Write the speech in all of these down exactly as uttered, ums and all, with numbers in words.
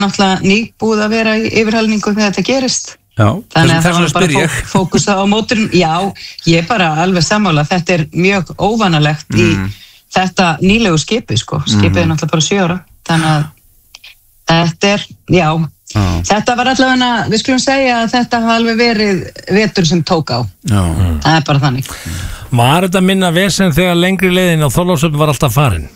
náttúrulega nýbúið að vera í yfirhalningu þegar þetta gerist. Já, þannig að það var bara fók, fókusa á móturinn. Já, ég bara alveg sammála, þetta er mjög óvanalegt mm. í þetta nýlegu skipi, sko. Skipið mm. er náttúrulega bara sjö ára. Þannig að þetta er, já, ah. þetta var allavega, við skulum segja að þetta hafa alveg verið vetur sem tók á. Já. Það er bara þannig. Var þetta minna vesen þegar lengri leiðin á Þorlákshöfn var alltaf farin?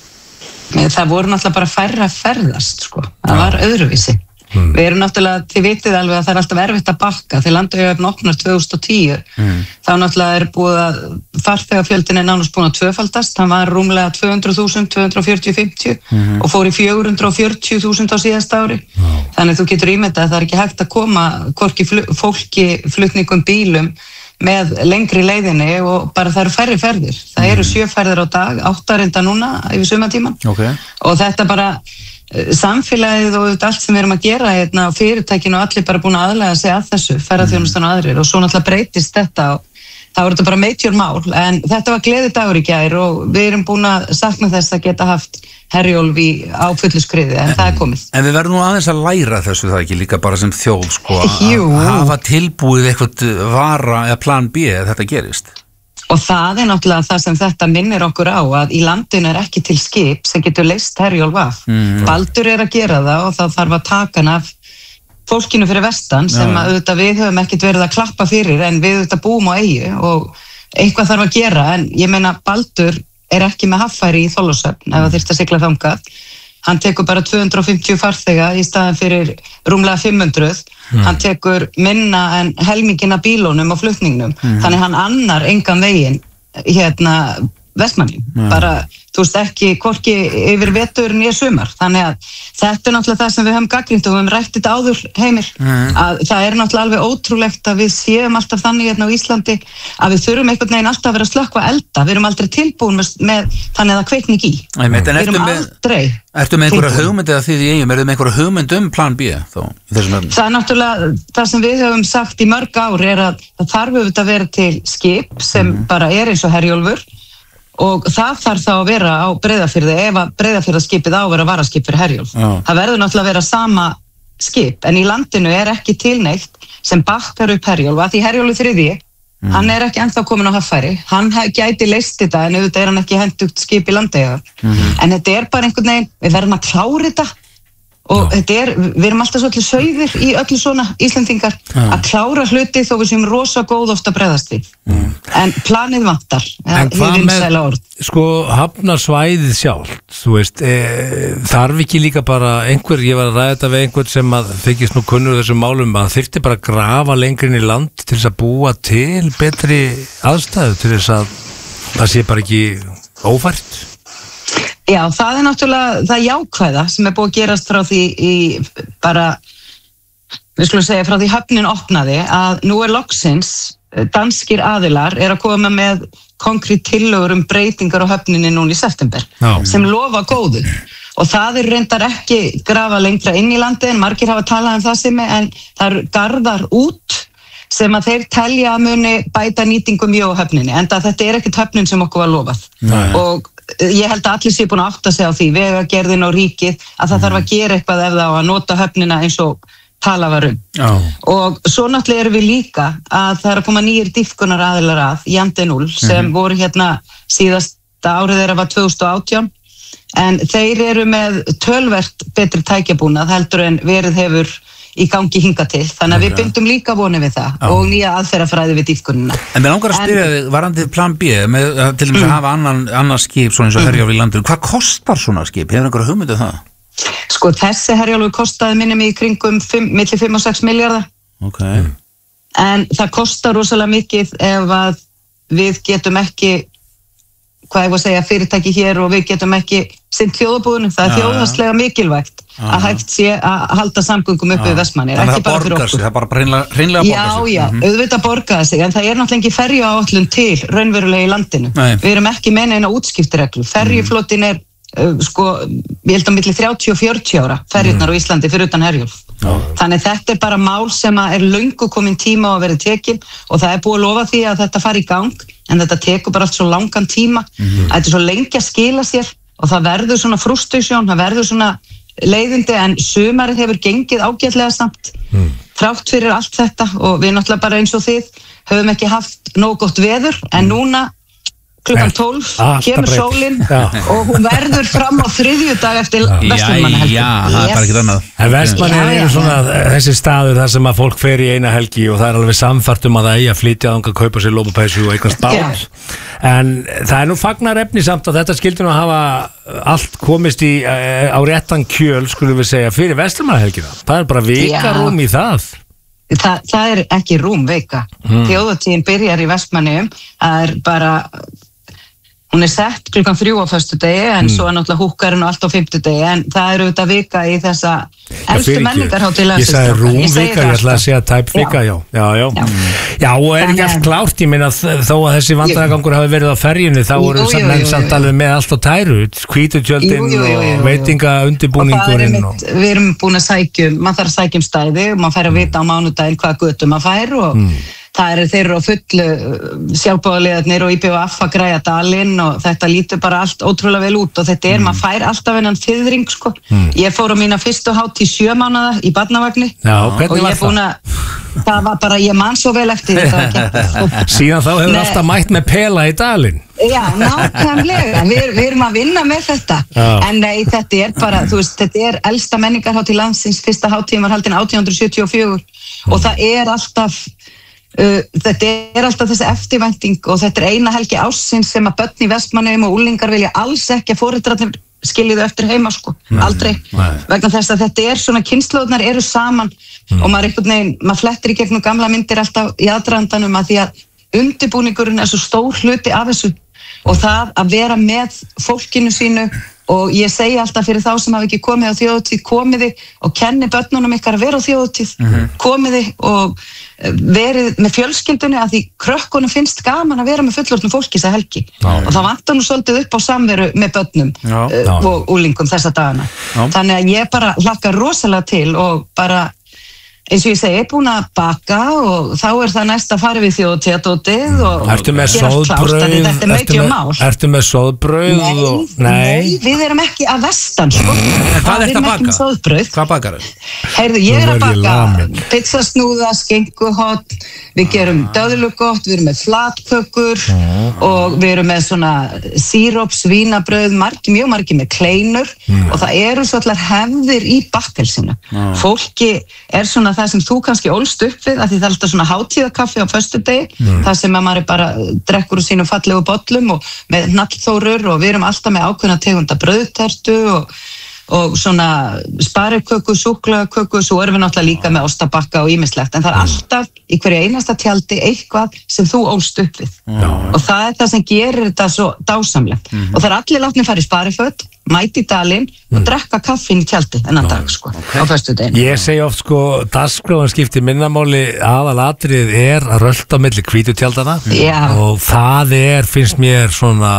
Það voru náttúrulega bara færra að ferðast, sko. Það já. Var öðruvísi. Mm. Við erum náttúrulega, þið vitið alveg að það er alltaf erfitt að bakka því Landeyjahöfn opnar tvö þúsund og tíu mm. þá náttúrulega er búið að farþegafjöldin er nánast búin að tvöfaldast, hann var rúmlega tvö hundruð þúsund, tvö hundruð fjörutíu til fimmtíu mm. og fór í fjögur hundruð fjörutíu þúsund á síðasta ári mm. þannig þú getur ímyndað að það er ekki hægt að koma hvorki fl- fólki, flutningum, bílum með lengri leiðinni og bara það eru færri ferðir, það eru sjö ferðir á dag, átta reynda núna yfir sumartímann okay. og þetta bara samfélagið og allt sem við erum að gera hérna á fyrirtækinu og allir bara búin að aðlega sig að þessu, ferðaþjónustan og aðrir og svo náttúrulega breytist þetta og þá er þetta bara major mál, en þetta var gleðidagur í gær og við erum búin að sakna þess að geta haft Herjólf í á fullu skriði, en, en það er komið. En við verðum nú aðeins að læra þessu það ekki líka bara sem þjóð sko að hafa tilbúið eitthvað vara eða plan B að þetta gerist. Og það er náttúrulega það sem þetta minnir okkur á að í landinu er ekki til skip sem getur leyst Herjólf af. Mm. Baldur er að gera það og það þarf að taka hann af fólkinu fyrir vestan sem að auðvitað við höfum ekkert verið að klappa fyrir en við auðvitað búum á eyju og eitthvað þarf að gera en ég meina Baldur er ekki með haffæri í Þorlákshöfn ef það þyrfti að sigla þangað. Hann tekur bara tvö hundruð og fimmtíu farþega í staðan fyrir rúmlega fimm hundruð. Mm. Hann tekur minna en helmingina bílunum og flutningnum. Mm. Þannig hann annar engan veginn hérna Vestmannaeyjum. Mm. Bara, þú veist ekki, hvorki yfir vetur nýja sumar. Þannig að þetta er náttúrulega það sem við höfum gagnrýnt og við höfum rætt þetta áður Heimir. Mm. Að það er náttúrulega alveg ótrúlegt að við séum alltaf þannig hérna á Íslandi að við þurfum einhvern veginn alltaf að vera að slökkva elda. Við erum aldrei tilbúin með, með þannig að það kveikni ekki í. Æ, við erum með, aldrei Ertu með einhverja hugmynd eða þið í eigum? Ertu með einhverja hugmynd um plan B þá? Það er náttúrulega, það sem við höfum sagt í mörg ár er að það þarf auðvitað að vera til skip sem mm. bara er eins og Herjólfur og það þarf þá að vera á Breiðafirði ef að Breiðafirðaskipið á að vera varaskip fyrir Herjólf. Já. Það verður náttúrulega að vera sama skip, en í landinu er ekki tilneitt sem bakkar upp Herjólf, að því Herjólfur þriðji, mm. hann er ekki ennþá komin á haffæri, hann gæti leyst þetta, en auðvitað er hann ekki hentugt skip í Landeyjahöfn. Mm. En þetta er bara einhvern veginn, við verðum að klára þetta, og þetta er, við erum alltaf svolítið sauðir í öllu svona Íslendingar ja. Að klára hluti þó við séum rosa góð ofta bregðast við mm. en planið vantar en hvað með, sko, hafnarsvæðið sjálf þú veist, e, þarf ekki líka bara einhver, ég var að ræða þetta við einhver sem að þykist nú kunnur þessum málum að þyrfti bara að grafa lengri inn í land til þess að búa til betri aðstæðu til þess að það sé bara ekki ófært. Já, það er náttúrulega það jákvæða sem er búið að gerast frá því í bara, við skulum segja, frá því höfnin opnaði að nú er loksins danskir aðilar er að koma með konkrét tillögur um breytingar á höfninni núna í september Já. Sem lofa góðu og það er reyndar ekki grafa lengra inn í landi en margir hafa talað um það sem er en það eru garðar út sem að þeir telja að muni bæta nýtingum mjög á höfninni en þetta er ekkert höfnin sem okkur var lofað Nei. Og ég held að allir sé búin að átta sig á því vegagerðin og ríkið að það mm. þarf að gera eitthvað ef það á að nota höfnina eins og tala var um oh. og svo náttúrulega erum við líka að það er að koma nýjir dýpkunar aðilar að Jandi núll sem mm. voru hérna síðasta árið þeirra var tvö þúsund og átján en þeir eru með tölvert betri tækjabúnað heldur en verið hefur í gangi hinga til, þannig að við bindum líka vonið við það Já. Og nýja aðferðafræði við dýpkunina. En mér langar að spyrja þig, varandi plan B, með, til dæmis mm. að hafa annan, annan skip svona eins og Herjólf í landinu, hvað kostar svona skip? Hefur einhverja hugmynd um það? Sko þessi Herjólfur kostaði minnum í kringum milli fimm og sex milljarða. Ok. En það kostar rosalega mikið ef að við getum ekki, hvað ég var að segja, fyrirtæki hér og við getum ekki sinnt þjóðarbúinu, það er ja. Þjóðhagslega mikilvægt ja. Að hægt sé að halda samgöngum upp ja. Við Vestmannaeyjar, ekki bara fyrir okkur. Sig, það bara hreinlega borgar sig. Já, já, mm-hmm. auðvitað borgaði sig, en það er náttúrulega ekki ferjuáætlun til raunverulega í landinu. Nei. Við erum ekki með neina útskiptireglu. Ferjuflotinn er, uh, sko, ég held að milli þrjátíu og fjörutíu ára ferjurnar mm. á Íslandi fyrir utan Herjólf. Já. Þannig þetta er bara mál sem er löngu komin tíma á að vera tekin og það er búið að lofa því að þetta fari í gang, en þetta tekur bara allt svo langan tíma, mm-hmm. að þetta er svo lengi að skila sér og það verður svona frustration, það verður svona leiðindi en sumarið hefur gengið ágætlega samt mm. þrátt fyrir allt þetta og við náttúrulega bara eins og þið höfum ekki haft nóg gott veður en núna klukkan tólf kemur sólin og hún verður fram á þriðjudag eftir Vestmannahelgi. Já, já, það er bara ekki annað. En Vestmannahelgi eru svona þessi staður þar sem að fólk fer í eina helgi og það er alveg samfært um að það eigi að flytja þangað að kaupa sér lópapeysu og eignast bát. En það er nú fagnaefni samt að þetta skildi nú að hafa allt komist í á réttan kjöl, skulum við segja, fyrir Vestmannahelgina. Það er bara vikarúm í það. Þa, það er ekki rúm vika. Mm. Þjóðhátíðin byrjar í Vestmannaeyjum. Það er bara hún er sett klukkan þrjú á föstudegi en mm. svo er náttúrulega húkkarinn og allt á fimmtudegi en það eru auðvitað vika í þessa elstu menningarhátíð landsins. Ég sagði rúmvika, ég ætla að segja tæpvika, já. Já, já. Já. Já, og er ekki allt klárt, ég meina þó að þessi vandræðagangur hafi verið á ferjunni, þá voru samt alveg með allt á tæru, hvítutjöldin og veitinga undirbúningurinn. Og við erum búin að sækjum, maður þarf að sækjum stæði og maður fær að vita á mánudaginn hvað götum maður fær og mm. það eru þeir eru á fullu sjálfboðaliðarnir og I B V F að græja dalinn og þetta lítur bara allt ótrúlega vel út og þetta er, mm. maður fær alltaf hennan fiðring sko. Mm. Ég fór á mína fyrstu hátíð sjö mánaða í barnavagni Já, og ég er búin að, það var bara, ég man svo vel eftir þetta. Síðan þá hefur alltaf mætt með pela í dalinn. Já, nákvæmlega, við, við erum að vinna með þetta, Já. En nei, þetta er bara, þú veist, þetta er elsta menningarhátíð landsins, fyrsta hátíðin var haldin átján hundruð sjötíu og fjögur mm. og það er alltaf Uh, þetta er alltaf þessi eftirvænting og þetta er eina helgi ársins sem að börn í Vestmannaeyjum og unglingar vilja alls ekki að foreldrarnir skilji þau eftir heima sko, nei, aldrei nei. Vegna þess að þetta er svona kynslóðnar eru saman mm. og maður einhvern veginn, maður flettir í gegnum gamla myndir alltaf í aðdragandanum að því að undirbúningurinn er svo stór hluti af þessu og það að vera með fólkinu sínu og ég segi alltaf fyrir þá sem hafa ekki komið á þjóðhátíð, komiði og kenni börnunum ykkar að vera á þjóðhátíð, mm-hmm. komiði og verið með fjölskyldunni að því krökkunum finnst gaman að vera með fullorðnum fólki þessa helgi Já. Og það vantar nú svolítið upp á samveru með börnum uh, og úlingum þessa dagana. Já. Þannig að ég bara hlakka rosalega til og bara eins og ég segi, ég er búin að baka og þá er það næst að fara við þjóðhátíðardótið og Ertu með sóðbrauð? Þetta er mikið mál. Ertu með sóðbrauð? Nei, og... nei, nei, við erum ekki að vestan, sko. Hvað er þetta að baka? Sóðbrauð. Hvað bakar þau? Heyrðu, ég er að baka pizzasnúða, skinkuhot, við gerum döðlugott, við erum með flatkökur mm. og við erum með svona síróps, vínabrauð, margi, mjög margi með kleinur mm. og það eru svolítið hefðir í bakkelsinu. Mm. Fólki er svona það sem þú kannski ólst upp við að því það er alltaf svona hátíðakaffi á föstudegi mm. það sem að maður bara drekkur úr sínum fallegu bollum og með hnallþórur og við erum alltaf með ákveðna tegunda brauðtertu og, og svona spariköku, súkkulaköku svo erum við náttúrulega líka með ostabakka og ýmislegt en það er alltaf í hverju einasta tjaldi eitthvað sem þú ólst upp við mm. og það er það sem gerir þetta svo dásamlegt mm. og það er allir látni að fara í spariföt mæti í dalinn og drekka kaffin í tjaldi ennan dag sko, okay. á föstudeginu. Ég segi oft sko, dagskráin skiptir minnamáli aðalatrið er að rölda milli hvítutjaldana yeah. og það er, finnst mér svona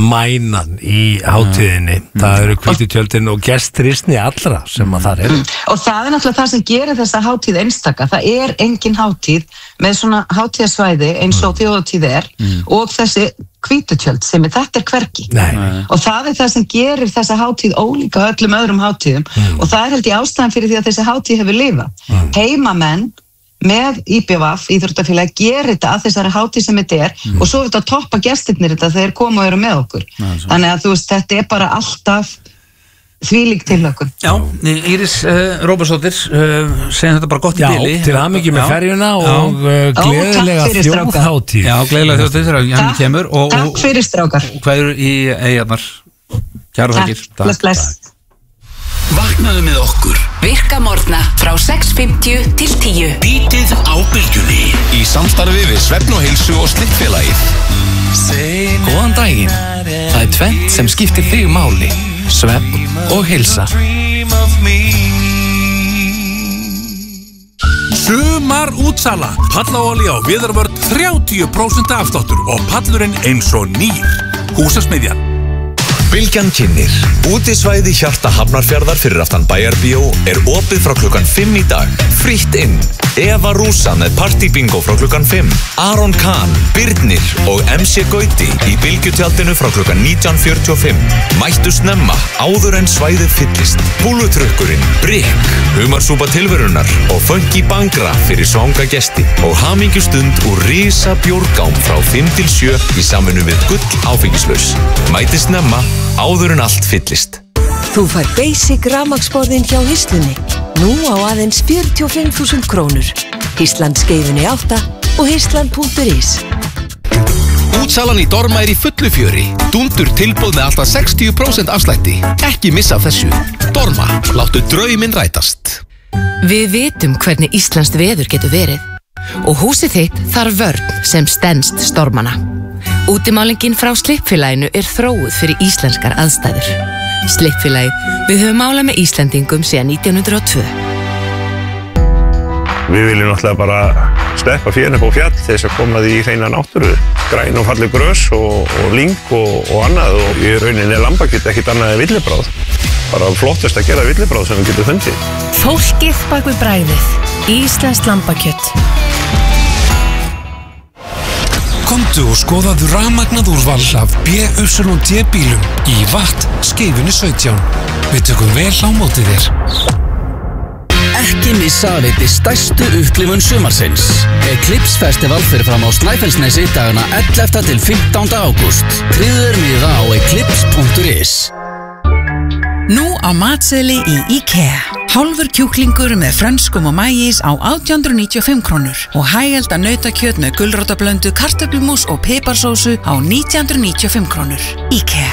mænan í hátíðinni mm. það eru hvítutjöldin og gestrisni allra sem að það er. Mm. Og það er náttúrulega það sem gerir þessa hátíð einstaka, það er engin hátíð með svona hátíðasvæði eins og þjóðhátíð er mm. og þessi hvítutjöld sem er, þetta er hvergi Nei. Og það er það sem gerir þessa hátíð ólíka öllum öðrum hátíðum mm. og það er held ég ástæðan fyrir því að þessi hátíð hefur lifað. Mm. Heimamenn með I B V F, íþróttafélag, gerir þetta að þessari hátíð sem þetta er mm. og svo er þetta að toppa gestirnir þetta þegar koma og eru með okkur. Nei, þannig að þú veist, þetta er bara alltaf þvílík tilhlökkun. Já, Íris uh, Róbersdóttir uh, segja þetta bara gott í bili. Já, til hamingju með ferjuna og uh, gleðilega þjóðhátíð. Já, gleðilega þjóðhátíð þegar hann kemur. Og, takk fyrir strákar. Hvað eru í eigarnar? Kæra þakkir. Takk, bless, bless. Vaknaðu með okkur. Virka morgna frá sex fimmtíu til tíu. Bítið á bylgjunni. Í samstarfi við Svefn og heilsu og Slikkfélagið. Góðan daginn. Það er tvennt sem skiptir þig máli. Svefn og heilsa. Sumar útsala. Pallaolía á Viðarvörn þrjátíu prósent afsláttur og pallurinn eins og nýr. Húsasmiðjan. Bylgjan kynnir. Útisvæði hjarta Hafnarfjarðar fyrir aftan Bæjarbíó er opið frá klukkan fimm í dag. Frítt inn. Eva Rúsa með partybingo frá klukkan fimm. Aron Kahn, Birnir og M C Gauti í Bylgjutjaldinu frá klukkan nítján fjörutíu og fimm. Mættu snemma, áður en svæðið fyllist. Púlutrukkurinn, Brikk, humarsúpa tilverunar og funky bangra fyrir svanga gesti. Og hamingjustund úr risa bjórgám frá fimm til sjö í samvinnu við Gull áfengislaus. Mæti snemma, áður en allt fyllist. Þú fær Basic rafmagnsborðin hjá Hislunni. Nú á aðeins fjörutíu og fimm þúsund krónur. Hisland skeifunni átta og hisland punktur is. Útsalan í Dorma er í fullu fjöri. Dúndur tilboð með alltaf sextíu prósent afslætti. Ekki missa af þessu. Dorma, láttu drauminn rætast. Við vitum hvernig íslenskt veður getur verið. Og húsið þitt þarf vörn sem stenst stormana. Útimálingin frá Slippfélaginu er þróuð fyrir íslenskar aðstæður. Slippfélagið, við höfum málað með Íslendingum síðan nítján hundruð og tvö. Við viljum náttúrulega bara sleppa fjörn upp á fjall til þess að koma því í hreina náttúru. Græn og falleg grös og, og lyng og, og annað og í rauninni er lambakjöt ekkert annað en villibráð. Bara flottast að gera villibráð sem við getum fundið. Fólkið bak við bragðið. Íslenskt lambakjöt. Komdu og skoðaðu rafmagnað úrval af B Y D bílum í Watt skeifunni sautján. Við tökum vel á móti þér. Ekki missa að veiti stærstu upplifun sumarsins. Eclipse Festival fyrir fram á Snæfellsnesi dagana ellefta til fimmtánda ágúst. Tryggðu þér miða á eclipse punktur is. Nú á matseðli í IKEA. Hálfur kjúklingur með frönskum og maís á átján hundruð níutíu og fimm krónur og hægelda nautakjöt með gulrótarblöndu, kartöflumús og piparsósu á nítján hundruð níutíu og fimm krónur. IKEA.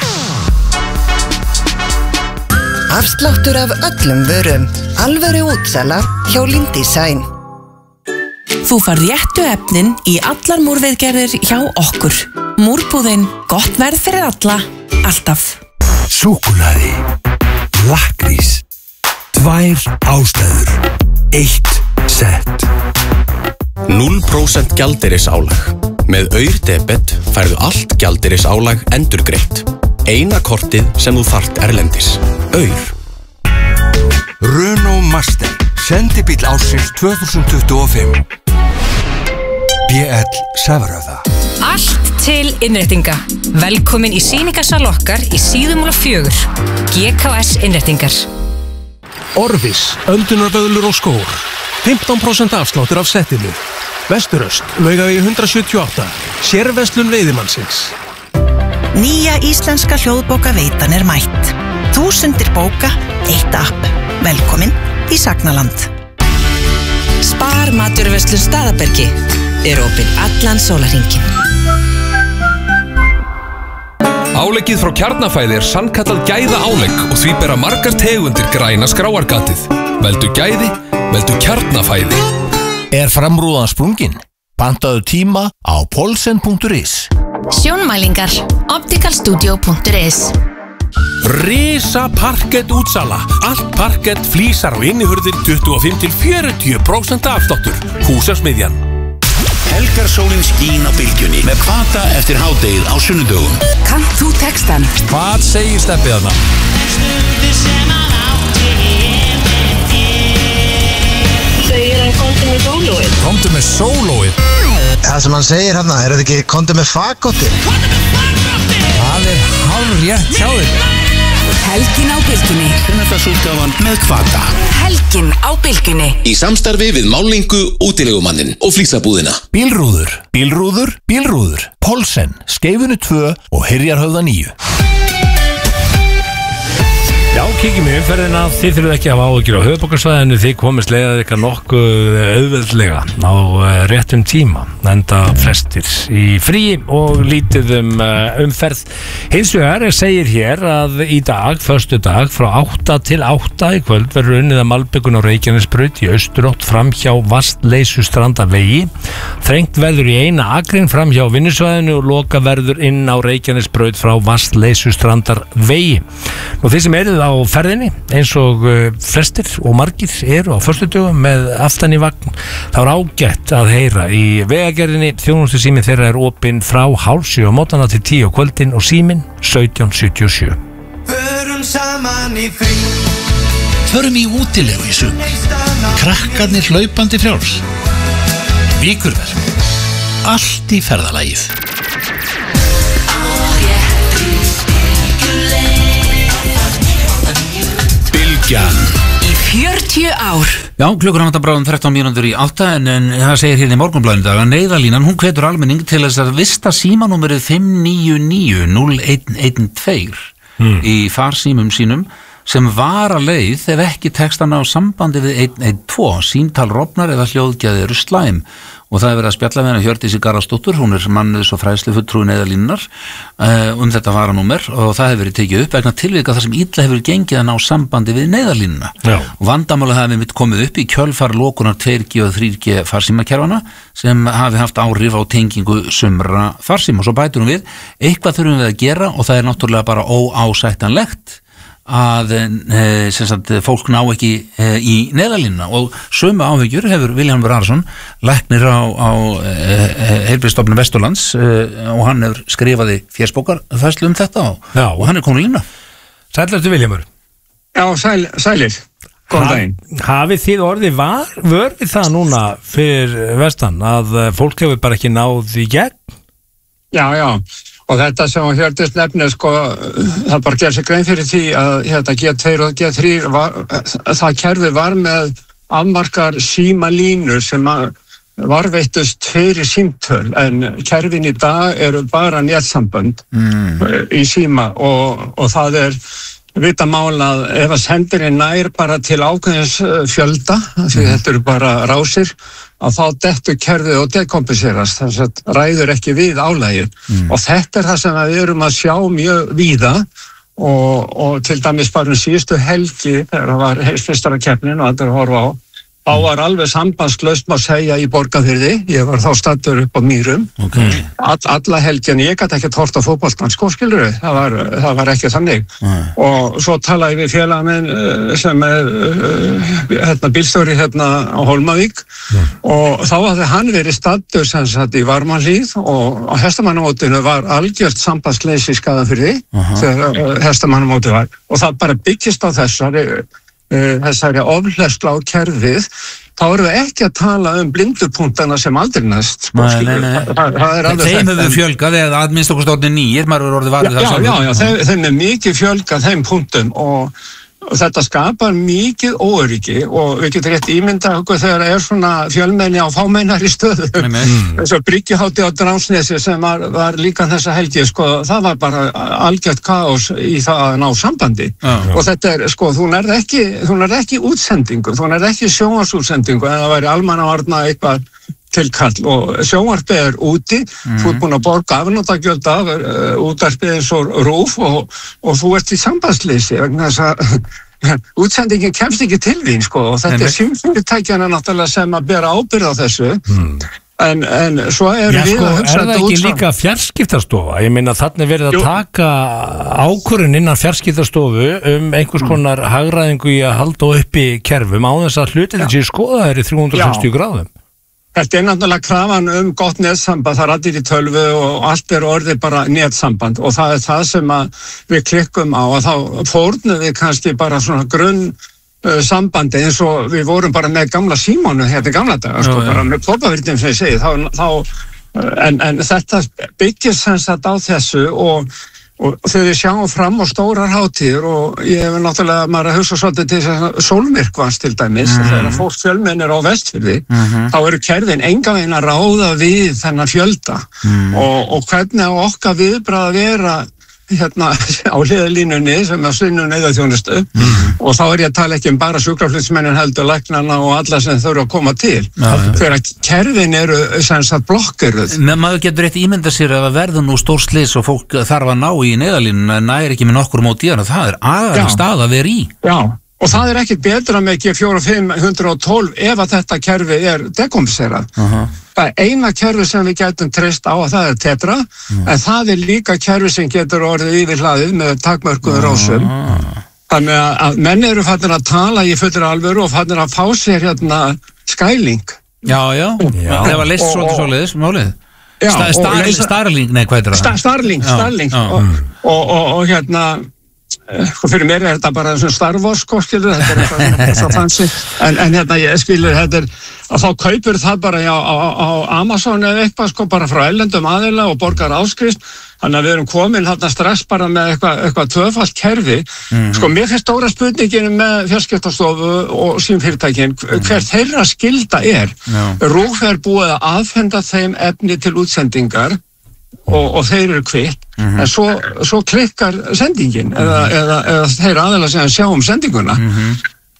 Afsláttur af öllum vörum. Alvöru útsala hjá Lindesign. Þú fær réttu efnin í allar múrviðgerðir hjá okkur. Múrbúðin, gott verð fyrir alla, alltaf. Súkkulaði, lakkrís, tvær ástæður, eitt sett. núll prósent gjaldeyrisálag. Með Aur-debet færðu allt gjaldeyrisálag endurgreitt. Eina kortið sem þú þarft erlendis. Aur. Renault Master, sendibíll ársins tvö þúsund tuttugu og fimm. B L Sævarhöfða. Allt til innréttinga. Velkomin í sýningarsal okkar í Síðumúla fjögur. G K S innréttingar. Orvis, öldunarvöðlur og skór. fimmtán prósent afsláttur af settinu. Vesturöst, Laugavegi hundrað sjötíu og átta. Sérverslun veiðimannsins. Nýja íslenska hljóðbókaveitan er mætt. Þúsundir bóka, eitt app. Velkomin í Sagnaland. Spar maturverslun Staðabergi er opinn allan sólarhringinn. Áleggið frá Kjarnafæði er sannkallað gæða álegg og því bera margar tegundir græna skráargatið. Veldu gæði, veldu Kjarnafæði. Er framrúðan sprungin? Pantaðu tíma á polsen punktur is. Sjónmælingar, opticalstudio punktur is. Risa parkett útsala. Allt parkett, flísar og innihurðir tuttugu og fimm til fjörutíu prósent afsláttur. Húsasmiðjan. Helgarsólin skín á Bylgjunni með kvata eftir hádegið á sunnudögum. Kannt þú textan? Hvað segir steppið hana? Segir hann komdu með sólóið. Komdu með sólóið? Það sem hann segir hérna, er þetta ekki komdu með fagotti? Það er hálfrétt hjá þér. Helgin á Bylgjunni. Sunnudagsútgáfan með kvata. Helgin á Bylgjunni. Í samstarfi við Málingu, útilegumannin og flísabúðina. Bílrúður, bílrúður, bílrúður. Polsen, skeifunni tvö og Hyrjarhöfða níu. Já, kíkjum í umferðina. Þið þurfum ekki að hafa áhyggjur á höfuðborgarsvæðinu. Þið komist leiðað ykkar nokkuð auðveldlega á réttum tíma, enda flestir í fríi og lítið um umferð. Hins vegar segir hér að í dag, föstudag, frá átta til átta í kvöld verður unnið að malbikun á Reykjanesbraut í austurátt framhjá Vatnsleysustrandavegi. Þrengt verður í eina akrein framhjá vinnusvæðinu og loka verður inn á Reykjanesbraut frá Vatnsleysustrandavegi. Og þið sem eruð á ferðinni eins og uh, flestir og margir eru á föstudögum með aftan í vagn, þá er ágætt að heyra í Vegagerðinni. Þjónustu síminn þeirra er opinn frá hálf sjö á mótana til tíu á kvöldin og síminn sautján sjötíu og sjö. Förum saman í frí. Förum í útilegu í sumar. Krakkarnir hlaupandi frjáls. Víkurverk. Allt í ferðalagið. Bylgjan. Í fjörutíu ár. Já, klukkur hann að bráðum þrettán mínútur í átta en, en það segir hérna í Morgunblaðinu dag að Neyðarlínan, hún hvetur almenning til þess að vista símanúmerið fimm níu níu núll einn einn tveir mm. í farsímum sínum sem vara leið ef ekki tekst hann á sambandi við einn einn tveir, símtal rofnar eða hljóðgæði eru slæm. Og það er verið að spjalla með hana Hjördísi Garðarsdóttur, hún er mannuðs og fræðslufulltrúi Neyðarlínunnar uh, um þetta varanúmer og það hefur verið tekið upp vegna tilvika þar sem illa hefur gengið að ná sambandi við Neyðarlínuna. Já. Og vandamála hafi mitt komið upp í kjölfar lokunar tvö G og þrjú G farsímakerfana sem hafi haft áhrif á tengingu sumra farsíma. Og svo bætur hún við, eitthvað þurfum við að gera og það er náttúrulega bara óásættanlegt að e, sem sagt, fólk ná ekki e, í Neyðarlínuna og sömu áhyggjur hefur Vilhjálmur Arason læknir á, á e, Heilbrigðisstofnun Vesturlands e, og hann hefur skrifaði fjersbókarfærslu um þetta og, og hann er komin lína. Sælir til Vilhjálmur. Já, sæl, sælir. Góðan daginn. Hafið þið orðið var, vör við það núna fyrir vestan að fólk hefur bara ekki náð í gegn? Já, já. Og þetta sem hún Hjördís nefnir, sko, það bara gerði sig grein fyrir því að hérna, G tvö og G þrjú, var, það kerfi var með afmarkar símalínur sem varveittust fyrir símtöl, en kerfin í dag eru bara netsambönd mm. í síma og, og það er vita mál að ef að sendirinn nær bara til ákveðins fjölda, því mm. þetta eru bara rásir, að þá dettur kerfið og dekompenserast, þess að ræður ekki við álagið. Mm. Og þetta er það sem við erum að sjá mjög víða og, og til dæmis bara um síðustu helgi þegar það var heimsmeistarakeppnin og þetta er að horfa á, þá var alveg sambandslaust má segja í Borgarfirði, ég var þá staddur upp á Mýrum, okay. All, alla helgin, ég gæti ekki hort á fótboltan, sko skilur við, það var, það var ekki þannig. Mm. Og svo talaði við félagamenn sem er hérna, bílstjóri hérna á Hólmavík mm. og þá hafði hann verið staddur sem sagt í Varmahlíð og á hestamannamótinu var algjört sambandsleysi í Skagafirði uh-huh. þegar hestamannamótið var og það bara byggist á þessari þessari ofhlerslu á kerfið, þá erum við ekki að tala um blindupunktana sem aldrei næst. Sko, nei, nei, nei. Það, það er alveg þeim hefur fjölgað eða að minnst okkur stórni nýjir, maður er orðið varðið það saman. Já, já, já, þeim, þeim er mikið fjölgað þeim punktum og og þetta skapar mikið óöryggi og við getum rétt ímynda okkur þegar það er svona fjölmenni á fámennari stöðu eins og Bryggjuhátíð á Drangsnesi sem var, var líka þessa helgi sko, það var bara algjört kaos í það að ná sambandi já, já. Og þetta er, sko, þú nærð ekki þú nærð ekki útsendingu, þú nærð ekki sjónvarpsútsendingu en það væri almannavarna eitthvað tilkall og sjónvarpið er úti, mm. þú ert búin að borga afnotagjöld af uh, útvarpið eins og RÚV og, og þú ert í sambandsleysi vegna þess að útsendingin kemst ekki til þín sko og þetta Nei, er símfyrirtækjana náttúrulega sem að bera ábyrgð á þessu mm. en, en svo erum Já, við sko, að hugsa þetta út. Er það ekki líka fjarskiptastofa? Ég meina þarna verið að Jú. taka ákvörðun innan fjarskiptastofu um einhvers konar mm. hagræðingu í að halda uppi kerfum á þess að hlutin þessi skoðaðir í þrjú hundruð sextíu Já. Gráðum. Þetta er náttúrulega krafan um gott netsamband, það er allir í tölvu og allt er orðið bara netsamband og það er það sem að við klikkum á og þá fórnum við kannski bara svona grunn uh, sambandi eins og við vorum bara með gamla símónu hérna í gamla daga, sko, bara með pólpavirnum sem ég segi, þá, þá, uh, en, en þetta byggir sem sagt á þessu og og þegar við sjáum fram á stórar hátíður og ég hef náttúrulega maður að hugsa svolítið til sólmyrkvans til dæmis mm. þegar fólk fjölmennir á Vestfirði mm-hmm. þá eru kerfin enga veginn að ráða við þennan fjölda mm. og, og hvernig á okkar viðbragð að vera hérna á hliðalínunni sem er svinnum neyðarþjónustu mm. og þá er ég að tala ekki um bara sjúkraflutningsmennin heldur læknana og alla sem þurfa að koma til ja, þegar kerfin eru sem sagt blokkeruð. Men maður getur eitt ímynda sér að verður nú stór slys og fólk þarf að ná í neyðarlínuna en næri ekki með nokkur mót í hana, það er aðeins stað að vera í. Já. Og það er ekkit betra með G fjögur og fimm hundrað og tólf ef að þetta kerfi er dekompenserað. Uh-huh. Það er eina kerfi sem við getum treyst á að það er Tetra, uh-huh. en það er líka kerfi sem getur orðið yfirhlaðið með takmörkuðu rásum. Uh-huh. Þannig að, að menn eru fannir að tala í fullri alvöru og fannir að fá sér hérna Skylink. Já, já, já. Það var list svolítið svoleiðis, málið. Já, Sta, star, leysa, Starlink, nei, hvað er það? Star, Starlink, já, Starlink. Já, og, og, og, og hérna, sko fyrir mér er þetta bara svona Star Wars, sko, skilur, þetta er eitthvað svo fancy, en, en hérna, ég skilur, þetta er, að þá kaupir það bara á, á, á Amazon eða eitthvað, sko, bara frá erlendum aðila og borgar áskrift, þannig að við erum komin hérna strax bara með eitthvað, eitthvað tvöfalt kerfi, mm-hmm. sko, mér finnst stóra spurningin með fjarskiptastofu og símfyrirtækin, hver þeirra skylda er, RÚV er búið að aðfenda þeim efni til útsendingar, Og, og þeir eru kvitt, mm-hmm. en svo, svo klikkar sendingin mm-hmm. eða, eða, eða þeir aðeins sem sjá um sendinguna mm-hmm.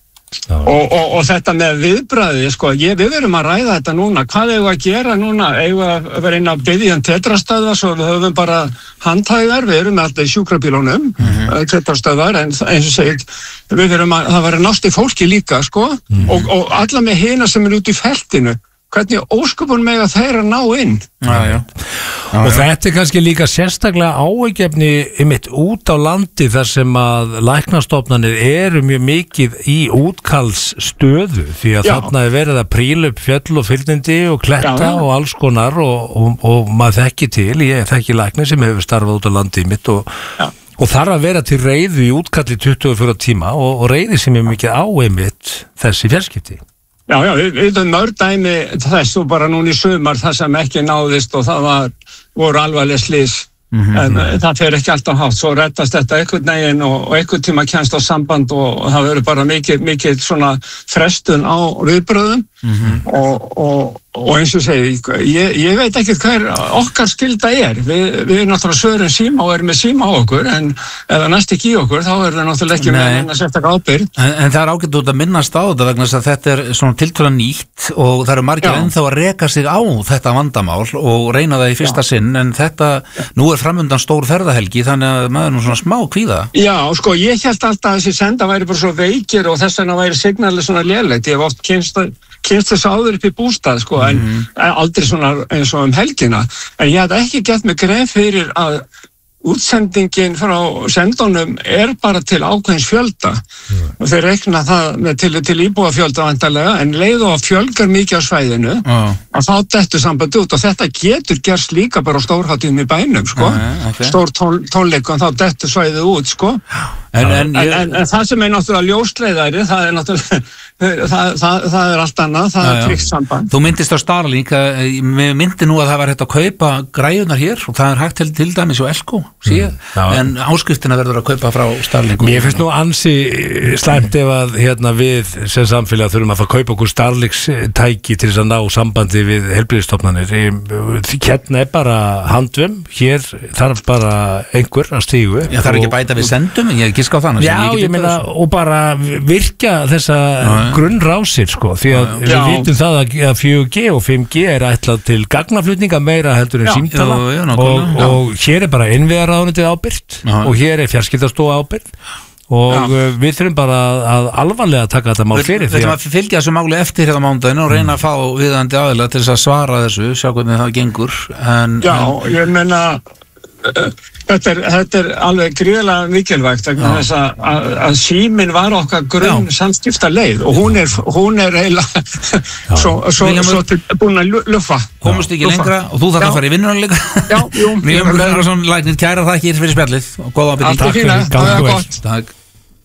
og, og, og þetta með viðbragði, sko, ég, við verum að ræða þetta núna, hvað eigum að gera núna, eigum að vera inn að biðja um tetrastöðvar svo við höfum bara handhægar, við erum alltaf í sjúkrabílunum, mm-hmm. tetrastöðvar, en eins og segið, við verum að það vera nást í fólki líka, sko, mm-hmm. og, og alla með hina sem er út í feltinu, hvernig óskupun með að þeirra ná inn. Já, já. Já, og þetta er kannski líka sérstaklega áhugjefni einmitt út á landi þar sem að læknastofnanir eru mjög mikið í útkallsstöðu því að já. Þarna er verið að príla upp fjöll og fyrnindi og kletta já, já. Og alls konar og, og, og maður þekki til, ég þekki lækni sem hefur starfað út á landi mitt og, og þarf að vera til reiðu í útkalli tuttugu og fjóra tíma og, og reiði sem er mikið á einmitt þessi fjarskipti. Já, já, við veitum mörg dæmi þess og bara núna í sumar það sem ekki náðist og það var, voru alvarleg slys mm-hmm. en það fer ekki alltaf hátt, svo reddast þetta einhvern veginn og, og einhvern tíma kemst á samband og, og það verður bara mikið, mikið svona frestun á viðbröðum mm-hmm. og, og, og eins og segi, ég, ég veit ekki hver okkar skylda er, við, við erum náttúrulega svörum síma og erum með síma á okkur en ef það næst ekki í okkur þá er það náttúrulega ekki með hennar sérstaklega ábyrgð. En, en það er ágætt út að minnast á þetta vegna þess að þetta er svona tiltölulega nýtt og það eru margir ennþá að reka sig á þetta vandamál og reyna það í fyrsta Já. Sinn en þetta, nú er framundan stór ferðahelgi þannig að maður er nú svona smá kvíða. Já, sko, ég held alltaf að þessi senda væri bara svo veikir og þess vegna væri signalið svona lélegt, ég hef oft kynst kynst þess áður upp í bústað, sko, en mm-hmm. aldrei svona eins og um helgina. En ég hef ekki gert mig grein fyrir að útsendingin frá sendunum er bara til ákveðins fjölda mm. og þeir reikna það með til, til íbúafjölda vantarlega, en leið og fjölgar mikið á svæðinu mm. að þá dettur sambandi út og þetta getur gerst líka bara á stórhátíðum í bænum, sko. Mm, okay. Stór tón, tónleikum, þá dettur svæðið út, sko. En, en, en, en, en það sem er náttúrulega ljósleiðari, það er náttúrulega, það, það, það er allt annað, það já, er tryggt samband. Þú myndist á Starlink, mér myndi nú að það var hægt að kaupa græjunar hér og það er hægt til, til dæmis og Elko, síðan, mm, en áskriftina verður að kaupa frá Starlink. Mér finnst nú ansi slæmt ef að hérna, við sem samfélag þurfum að fá kaupa okkur Starlinks tæki til þess að ná sambandi við heilbrigðisstofnanir. Hérna er bara handvum, hér þarf bara einhver að stígu. Já, það er ekki bæta við sendum, ég giska á þannig. Já, ég, ég meina, og bara virka þessa grunnrásir, sko, því að já, já. Við vitum það að fjögur G og fimm G er ætlað til gagnaflutninga meira heldur en símtala já, já, og, og hér er bara innviðaráðuneytið ábyrgt já. Og hér er fjarskiptastofa ábyrgt og já. Við þurfum bara að alvarlega taka þetta mál fyrir því að við þurfum að fylgja þessu máli eftir hérna mándaginn og reyna að fá viðandi aðila til þess að svara þessu, sjá hvernig það gengur en, Já, en... ég meina Þetta er, þetta er alveg gríðarlega mikilvægt þess að, að, að síminn var okkar grunn samskipta leið og hún er, hún er eiginlega svo, svo, svo til búin að luffa. Komust ekki luffa. Lengra og þú þarf að fara í vinnuna líka. Já, jú. Mjög mjög svona læknir kæra þakkir fyrir spjallið og góða ábyrgð. Allt er fína, það er gott. Takk.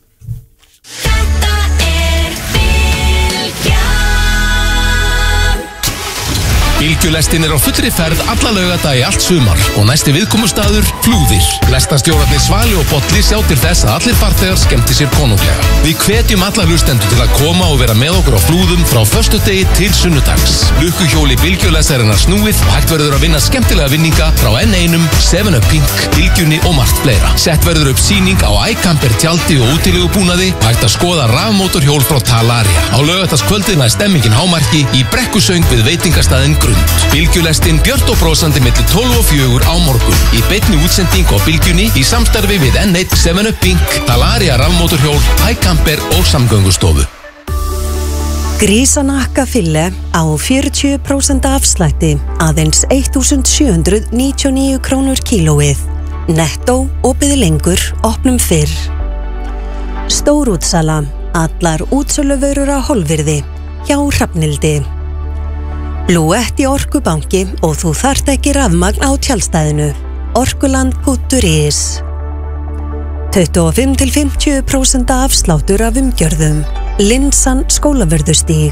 Bylgjulestin er á fullri ferð alla laugardagi allt sumar og næsti viðkomustaður Flúðir. Lestastjórarnir Svali og Bolli sjá til þess að allir farþegar skemmti sér konunglega. Við hvetjum alla hlustendur til að koma og vera með okkur á Flúðum frá föstudegi til sunnudags. Lukkuhjóli bylgjulestarinnar snúið og hægt verður að vinna skemmtilega vinninga frá N eins, seven up Pink, Bylgjunni og margt fleira. Sett verður upp sýning á iCamper tjaldi og útilegubúnaði og hægt að skoða rafmótorhjól frá Talaria. Á laugardagskvöldið nær stemmingin hámarki í brekkusöng við veitingastaðinn Bylgjulestin björt og brósandi milli tólf og fjögur á morgun í beinni útsending á Bylgjunni í samstarfi við N eins, seven up Pink, Talaria rafmótorhjól, iCamper og samgöngustofu. Grísanakka fille á fjörutíu prósent afslætti aðeins þúsund sjö hundruð níutíu og níu krónur kílóið. Nettó opið lengur, opnum fyrr. Stórútsala, allar útsöluvörur á hólfvirði, hjá Hrafnildi. Blúett í Orkubanki og þú þarft ekki rafmagn á tjaldstæðinu. Orkuland punktur is. tuttugu og fimm til fimmtíu prósent afsláttur af umgjörðum. Linsan skólavörðustíg.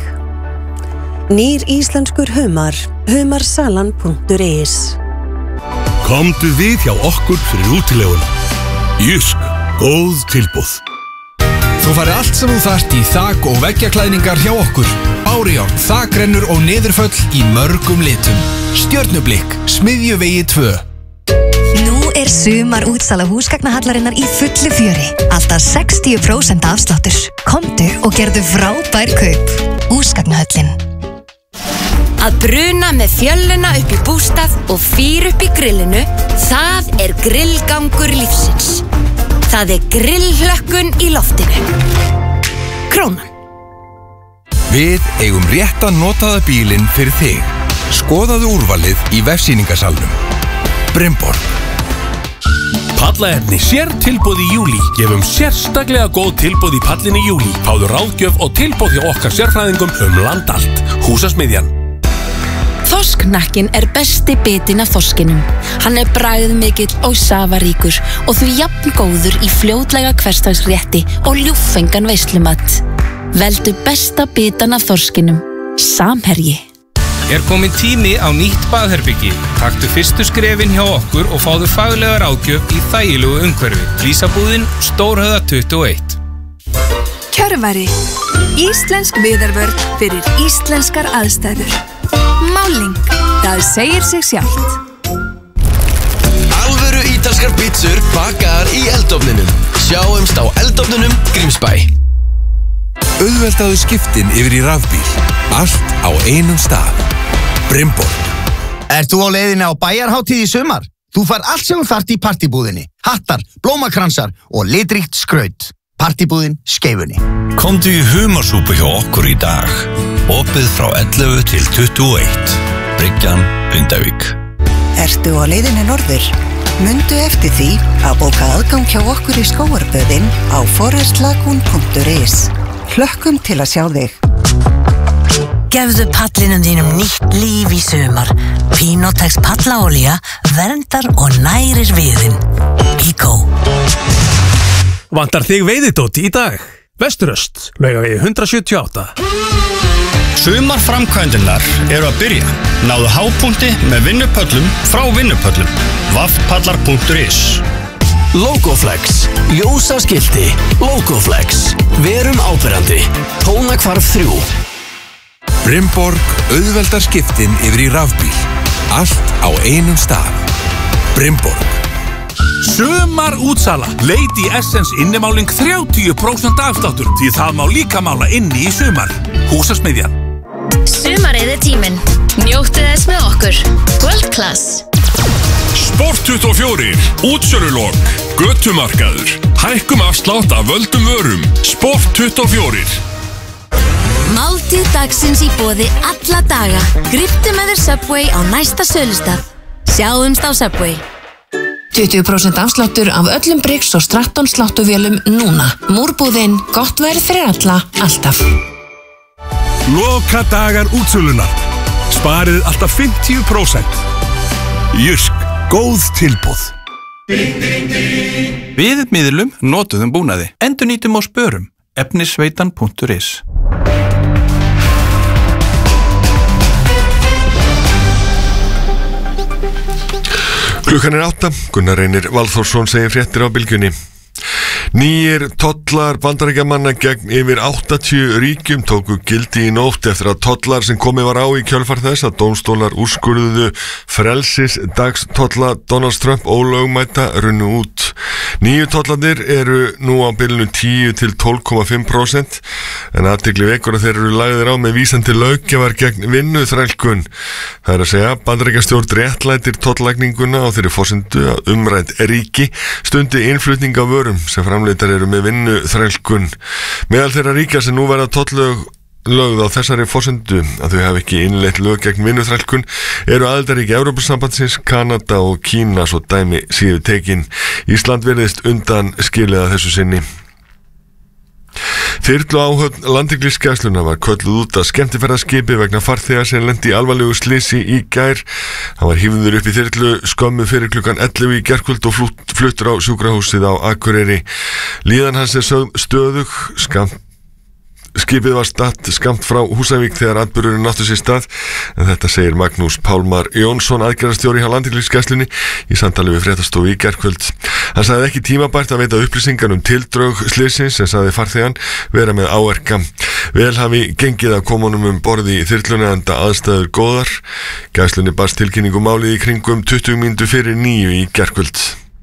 Nýr íslenskur humar, humarsalan punktur is. Komdu við hjá okkur fyrir útileguna. Jysk, góð tilboð. Þú færi allt sem þú þarft í þak- og veggjaklæðningar hjá okkur. Bárujárn, þakrennur og niðurföll í mörgum litum. Stjörnublikk, Smiðjuvegi tvö. Nú er sumar útsala húsgagnahallarinnar í fullu fjöri. Alltaf sextíu prósent afsláttur. Komdu og gerðu frábær kaup. Húsgagnahöllin. Að bruna með fjölluna upp í bústað og fyr upp í grillinu, það er grillgangur lífsins. Það er grillhlökkun í loftinu. Krónan. Við eigum rétta notaða bílinn fyrir þig. Skoðaðu úrvalið í vefsýningasalnum. Brimborg. Pallaefni sér tilboð í júlí. Gefum sérstaklega góð tilboð í pallin í júlí. Fáðu ráðgjöf og tilboð hjá okkar sérfræðingum um land allt. Húsasmiðjan. Þorsknakkin er besti bitinn af þorskinum. Hann er bragðmikill og safaríkur og því jafn góður í fljótlega hversdagsrétti og ljúffengan veislumat. Veldu besta bitan af þorskinum. Samherji. Er komin tími á nýtt baðherbyggi. Taktu fyrstu skrefin hjá okkur og fáðu faglega ráðgjöf í þægilegu umhverfi. Flísabúðin, Stórhöfða tuttugu og eitt. Kjörvari. Íslensk viðarvörn fyrir íslenskar aðstæður. Máling. Það segir sig sjálft. Alvöru ítalskar pítsur bakaðar í eldofninum. Sjáumst á eldofninum Grímsbæ. Auðveldaðu skiptin yfir í rafbíl. Allt á einum stað. Brimborg. Ert þú á leiðinni á bæjarhátíð í sumar? Þú fær allt sem þú þarft í partibúðinni. Hattar, blómakransar og litríkt skraut. Partibúðin Skeifunni. Komdu í humarsúpu hjá okkur í dag. Opið frá ellefu til tuttugu og eitt. Bryggjan, Lundavík. Ertu á leiðinni norður? Mundu eftir því að bóka aðgang hjá okkur í skógarböðin á forestlagun punktur is. Hlökkum til að sjá þig. Gefðu pallinum þínum nýtt líf í sumar. Pinotex pallaolía verndar og nærir viðinn. Eco. Vantar þig veiðidót í dag? Vesturöst, Laugavegi hundrað sjötíu og átta. Sumar framkvæmdinnar eru að byrja. Náðu hápunkti með vinnupöllum frá vinnupöllum. vaffpallar punktur is. Logoflex, ljósaskilti, Logoflex, verum áberandi, tónakvarf þrjú. Brimborg, auðveldar skiptin yfir í rafbíl. Allt á einum stað. Brimborg. Sumar útsala. Lady Essence innimáling þrjátíu prósent afsláttur því það má líka mála inni í sumar. Húsasmiðjan. Sumarið er tíminn. Njóttu þess með okkur. World Class. Sport tuttugu og fjögur, útsölulok, götumarkaður, hækkum afslátt af völdum vörum. Sport tuttugu og fjögur. Máltíð dagsins í boði alla daga. Gríptu með þér Subway á næsta sölustað. Sjáumst á Subway. tuttugu prósent afsláttur af öllum Briggs og Stratton sláttuvélum núna. Múrbúðin, gott verð fyrir alla, alltaf. Loka dagar útsölunar. Sparið alltaf fimmtíu prósent. Jysk, góð tilboð. Við miðlum notuðum búnaði. Endurnýtum og spörum. efnisveitan punktur is. Klukkan er átta, Gunnar Reynir Valþórsson segir fréttir á Bylgjunni. Nýjir tollar Bandaríkjamanna gegn yfir áttatíu ríkjum tóku gildi í nótt eftir að tollar sem komið var á í kjölfar þess að dómstólar úrskurðuðu frelsis dagstolla Donalds Trump ólögmæta runnu út. Nýju tollarnir eru nú á bilinu tíu til tólf komma fimm prósent en athygli vekur að þeir eru lagðir á með vísan til löggjafar gegn vinnuþrælkun. Það er að segja, Bandaríkjastjórn réttlætir tollagninguna á þeirri forsendu að umrædd ríki stundi innflutning á vörum sem framleitar eru með vinnuþrælkun. Meðal þeirra ríkja sem nú verða tolllög lögð á þessari forsendu að þau hafi ekki innleitt lög gegn vinnuþrælkun eru aðildarríki Evrópusambandsins, Kanada og Kína svo dæmi síðu tekin. Ísland virðist undan skilið að þessu sinni. Þyrlu áhöfn Landhelgisgæslunnar var kölluð út að skemmtiferðaskipi vegna farþega sem lendi í alvarlegu slysi í gær. Hann var hífður upp í þyrlu skömmu fyrir klukkan ellefu í gærkvöld og fluttur á sjúkrahúsið á Akureyri. Líðan hans er stöðug. Skamt Skipið var statt skamt frá Húsavík þegar atburðurinn áttu sér stað, en þetta segir Magnús Pálmar Jónsson, aðgerðarstjóri hjá Landhelgisgæslunni, í samtali við fréttastofu í gærkvöld. Hann sagði ekki tímabært að veita upplýsingar um tildrög slysins, en sagði farþegan vera með áverka. Vel hafi gengið að koma honum um borði í þyrlunni enda aðstæður góðar. Gæslunni barst tilkynningu málið í kringum tuttugu mínútur fyrir níu í gærkvöld.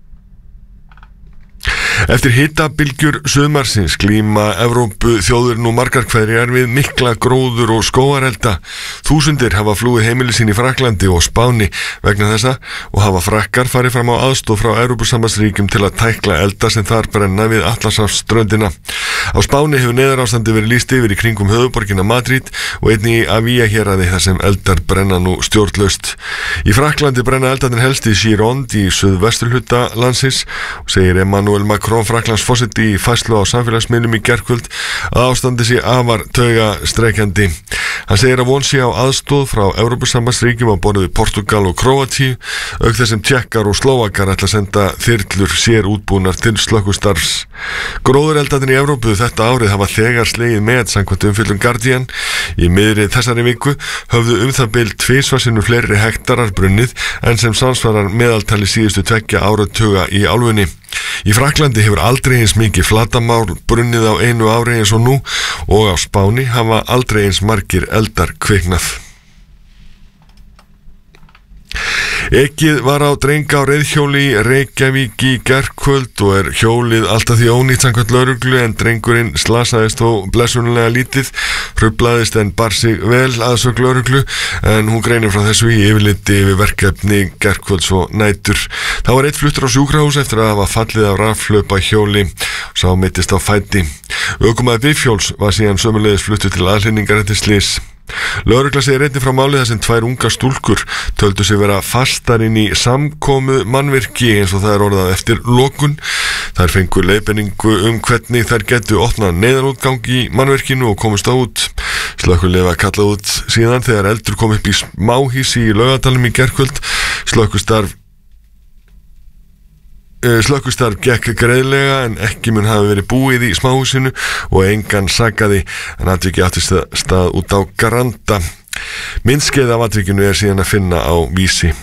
Eftir hitabylgjur sumarsins glíma Evrópu þjóður nú margar hverjar við mikla gróður og skógarelda. Þúsundir hafa flúið heimili sín í Fraklandi og Spáni vegna þessa og hafa frakkar farið fram á aðstoð frá Evrópusambandsríkjum til að tækla elda sem þar brenna við Atlantshafsströndina. Á Spáni hefur neyðarástandi verið lýst yfir í kringum höfuborgina Madrid og einnig í Avía héraði þar sem eldar brenna nú stjórnlaust. Í Fraklandi brenna eldarnir helst í Gironde í suðvesturhluta landsins og segir Emmanuel Macron Fraklands forseti í færslu á samfélagsmiðlum í gærkvöld að ástandi sé afar taugastrekkjandi. Hann segir að von sé á aðstoð frá Evrópusambandsríkjum á borð við Portugal og Króatíu, auk þess sem Tékkar og Slóvakar ætla að senda þyrlur sér útbúnar til slökkvistarfs. Gróðureldarnir í Evrópu þetta árið hafa þegar slegið með samkvæmt umfjöllun Guardian. Í miðri þessari viku höfðu um það bil tvisvar sinnum fleiri hektarar brunnið en sem samsvarar meðaltali síðustu tveggja áratuga í álfunni. Í Fraklandi hefur aldrei eins mikið flatamál brunnið á einu ári eins og nú og á Spáni hafa aldrei eins margir eldar kviknað. Ekið var á dreng á reiðhjóli í Reykjavík í gærkvöld og er hjólið alltaf því ónýtt samkvæmt lögreglu en drengurinn slasaðist þó blessunlega lítið, hruflaðist en bar sig vel að sögn lögreglu en hún greinir frá þessu í yfirliti yfir verkefni gærkvölds og nætur. Það var eitt fluttur á sjúkrahús eftir að hafa fallið af rafhlaupa hjóli og sá meiddist á fæti. Ökumaður bifhjóls var síðan sömuleiðis fluttur til aðhlynningar eftir slys. Lögregla segir einnig frá málið þar sem tvær ungar stúlkur töldu sig vera fastar inn í samkomu mannvirki eins og það er orðað eftir lokun. Þær fengu leiðbeiningu um hvernig þær getu opnað neyðarútgang í mannvirkinu og komust á út. Slökkvilið var kallað út síðan þegar eldur kom upp í smáhísi í Laugardalnum í gærkvöld. Slökkvistarf Slökkvistarf gekk greiðlega en ekki mun hafi verið búið í smáhúsinu og engan sakaði en atviki átti stað út á Garanda. Myndskeið af atvikinu er síðan að finna á Vísi.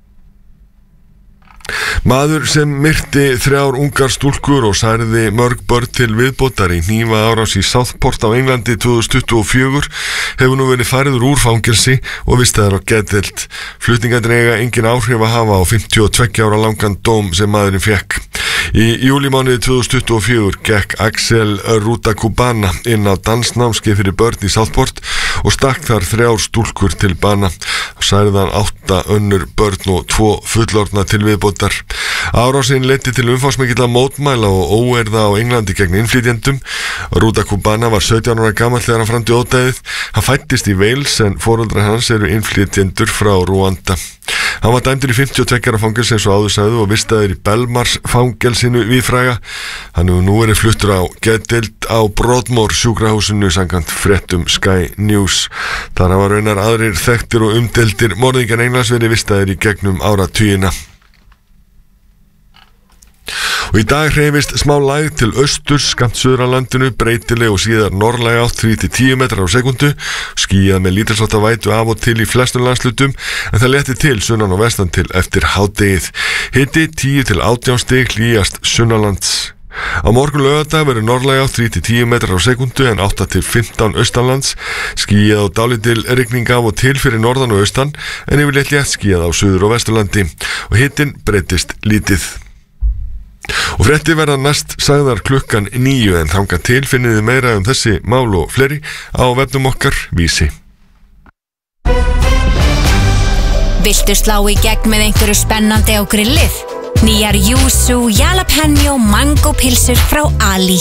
Maður sem myrti þrjár ungar stúlkur og særði mörg börn til viðbótar í hnífa árás í Southport á Englandi tvö þúsund tuttugu og fjögur hefur nú verið færður úr fangelsi og vistaður á geðdeild. Flutningarnir eiga engin áhrif að hafa á fimmtíu og tveggja ára langan dóm sem maðurinn fékk. Í júlímánuði tvö þúsund tuttugu og fjögur gekk Axel Rutakubana inn á dansnámskeið fyrir börn í Southport og stakk þar þrjár stúlkur til bana og særði hann átta önnur börn og tvo fullorðna til viðbótar. Árásin leiddi til umfangsmikilla mótmæla og óeirða á Englandi gegn innflytjendum. Rutakubana var sautján ára gamall þegar hann framdi ódæðið. Hann fæddist í Wales en foreldrar hans eru innflytjendur frá Rúanda. Hann var dæmdur í fimmtíu og tveggja ára fangelsi eins og áður sagði og vistaður í Belmars fangelsinu víðfræga. Hann hefur nú verið fluttur á geðdeild á Broadmoor sjúkrahúsinu samkvæmt fréttum Sky News. Þar hafa raunar aðrir þekktir og umdeildir morðingjar Englands verið vistaður í gegnum áratugina. Og í dag hreyfist smá lægð til austurs skammt suður á landinu, breytileg og síðar norðlæg átt þrír til tíu metrar á sekundu, skýjað með lítilsháttar vætu af og til í flestum landslutum en það létti til sunnan og vestan til eftir hádegið. Hiti tíu til átján stig, hlýjast sunnanlands. Á morgun laugardag verður norðlæg átt þrír til tíu metrar á sekundu en átta til fimmtán austanlands, skýjað og dálítil rigning af og til fyrir norðan og austan en yfirleitt létt skýjað á suður og vesturlandi og hitinn breytist lítið. Og fréttir verða næst sagðar klukkan níu en þangað til finniði meira um þessi mál og fleiri á vefnum okkar Vísi. Viltu slá í gegn með einhverju spennandi á grillið? Nýjar Yuzu Jalapeno Mango pilsur frá Ali.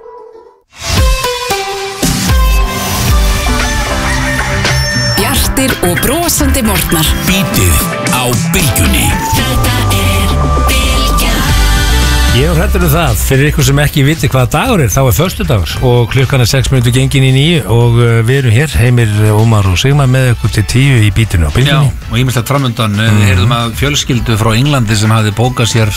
Bjartir og brosandi morgnar. Bítið á Bylgjunni. Þetta er Bylgjan. Ég er hrættur um það, fyrir ykkur sem ekki viti hvaða dagur er, þá er föstudagur og klukkan er sex minútur gengin í níu og uh, við erum hér, Heimir, Ómar og Sigmar með ykkur til tíu í bítinu á bylgjunni. Já, og ímyndilegt framundan, mm. við heyrðum að fjölskyldu frá Englandi sem hafði bókað sér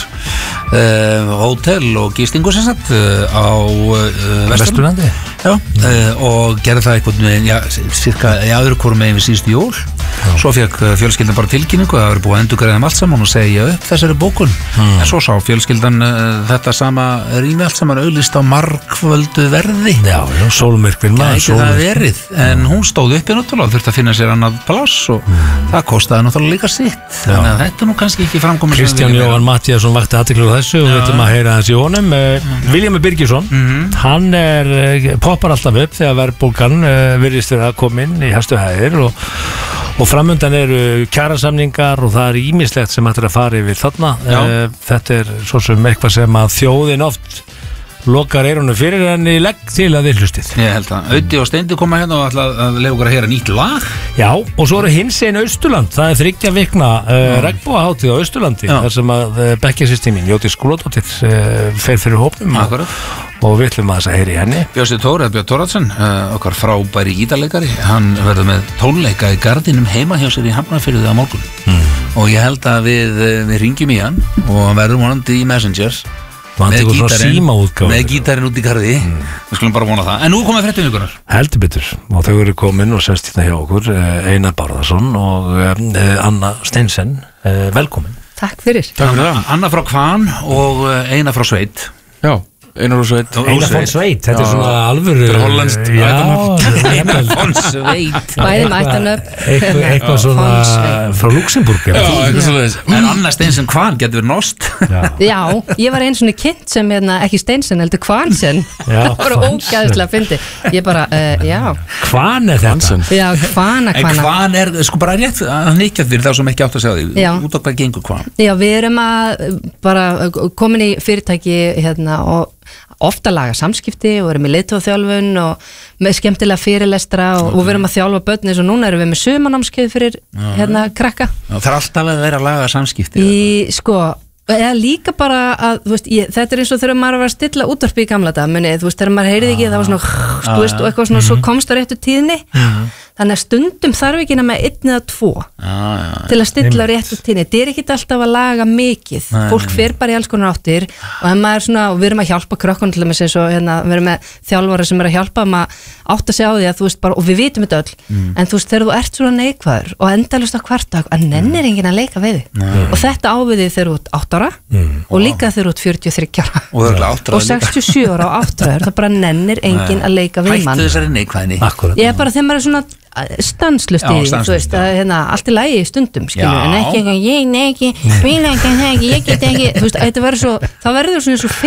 uh, hótel og gistingu sem sagt uh, á uh, Vesturlandi. Já, uh, og gerði það eitthvað með, já, cirka í öðru hvorum megin við síðustu jól. Já. Svo fekk fjölskyldan bara tilkynningu að það verið búið að endurgreiða allt saman og segja upp þessari bókun. Mm. En svo sá fjölskyldan uh, þetta sama rými allt saman auglýst á margföldu verði. Já, já, sólmyrkvinn maður. Ekki það verið, en hún stóð uppi náttúrulega og þurfti að finna sér annað pláss og mm. það kostaði náttúrulega líka sitt. Já. Þannig að þetta nú kannski ekki framkomið. Kristján Jóhann Matthíasson vakti athygli á þessu og við ætlum að heyra hans í honum. Uh, Vilhjálmur Birgisson, mm-hmm. hann er, uh, poppar alltaf upp þegar verðbólgan uh, virðist vera að koma inn í hæstu hæðir og Og framöndan eru kjarasamningar og það er ýmislegt sem ættir að fara yfir þarna. Já. Þetta er svo sem eitthvað sem að þjóðin oft lokar eyrunum fyrir en í legg til að þið hlustið. Ég held að Audi og Steindi koma hérna og ætla að lefa okkur að heyra nýtt lag. Já, og svo eru hinsegin Austurland. Það er þriggja vikna uh, regnbogahátíð á Austurlandi. Já. Þar sem að uh, bekkjarsystir mín, Jódís Skúladóttir, uh, fer fyrir hópnum. Akkurat. Og við ætlum að þess að heyri henni. Björsi Tóri, Björn Tóraðsson, uh, okkar frábæri gítarleikari, hann verður með tónleika í gardinum heima hjá sér í Hafnarfirði á morgun. Mm. Og ég held að við, við ringjum í hann og hann verður vonandi í Messenger með gítarinn, með gítarinn út í gardi. Mm. Við skulum bara vona það. En nú komum við fréttum vikunar. Heldur betur. Og þau eru komin og sest hérna hjá okkur, Einar Bárðarsson og uh, Anna Steinsen. Uh, velkomin. Takk fyrir. Takk fyrir það. Anna frá Kvan og Einar frá Sveit. Já. Einar og Sveit Einar von Sveit, þetta er svona alvöru Þetta er hollenskt Einar von Sveit Bæði mættanöfn Eitthvað svona frá Luxemburg En Anna Steinsen Kvan getur verið nost Já, ég var einu svona kynnt sem hérna, ekki Steinsen, heldur Kvansen Það var ógæðislega að fyndi Ég bara, uh, já Kvan er þetta? Já, Kvana, Kvana En Kvan er, sko bara rétt að nýkja fyrir þá sem ekki átt að segja því Út á hvað gengur Kvan? Já, við erum að bara komin í fyrirtæki hérna og ofta laga samskipti og erum í leiðtóðaþjálfun og með skemmtilega fyrirlestra og, okay. og við erum að þjálfa börn eins og núna erum við með sumanámskeið fyrir ja. hérna krakka. Já, það er alltaf að vera að laga samskipti. Í, sko, eða líka bara að, þú veist, ég, þetta er eins og þegar maður var að stilla útvarpi í gamla dag, muni, þú veist, þegar maður heyrði ekki, það var svona, ah, þú veist, og eitthvað svona, mm-hmm. svo komst það réttu tíðni. Mm-hmm. Þannig að stundum þarf ekki nema einn eða tvo ah, ja, til að stilla réttu tíðni. Þetta er ekki alltaf að laga mikið. Nei, fólk fer bara í alls konar áttir og en maður er svona, og við erum að hjálpa krökkunum til þess að hérna, við erum með þjálfara sem er að hjálpa maður átt að segja á því að þú veist bara, og við vitum þetta öll, mm. en þú veist þegar þú ert svona neikvæður og endalust á kvartak, að nennir mm. enginn að leika við þig. Mm. Og þetta áviðið þegar þú ert átt ára mm. og líka þegar þú ert fjörutíu og þriggja ára og, og sextíu og sjö ára og átt ára, það bara nennir enginn að leika við mann. Hættu þessari neikvæðni. Ég er bara þegar maður er svona stanslust í því, þú veist, að hérna, allt er lægi í stundum, skilju, en ekki eitthvað, ég neki, við neki, ekki, ég get ekki, þú veist, þetta verður svo, það verður svona svo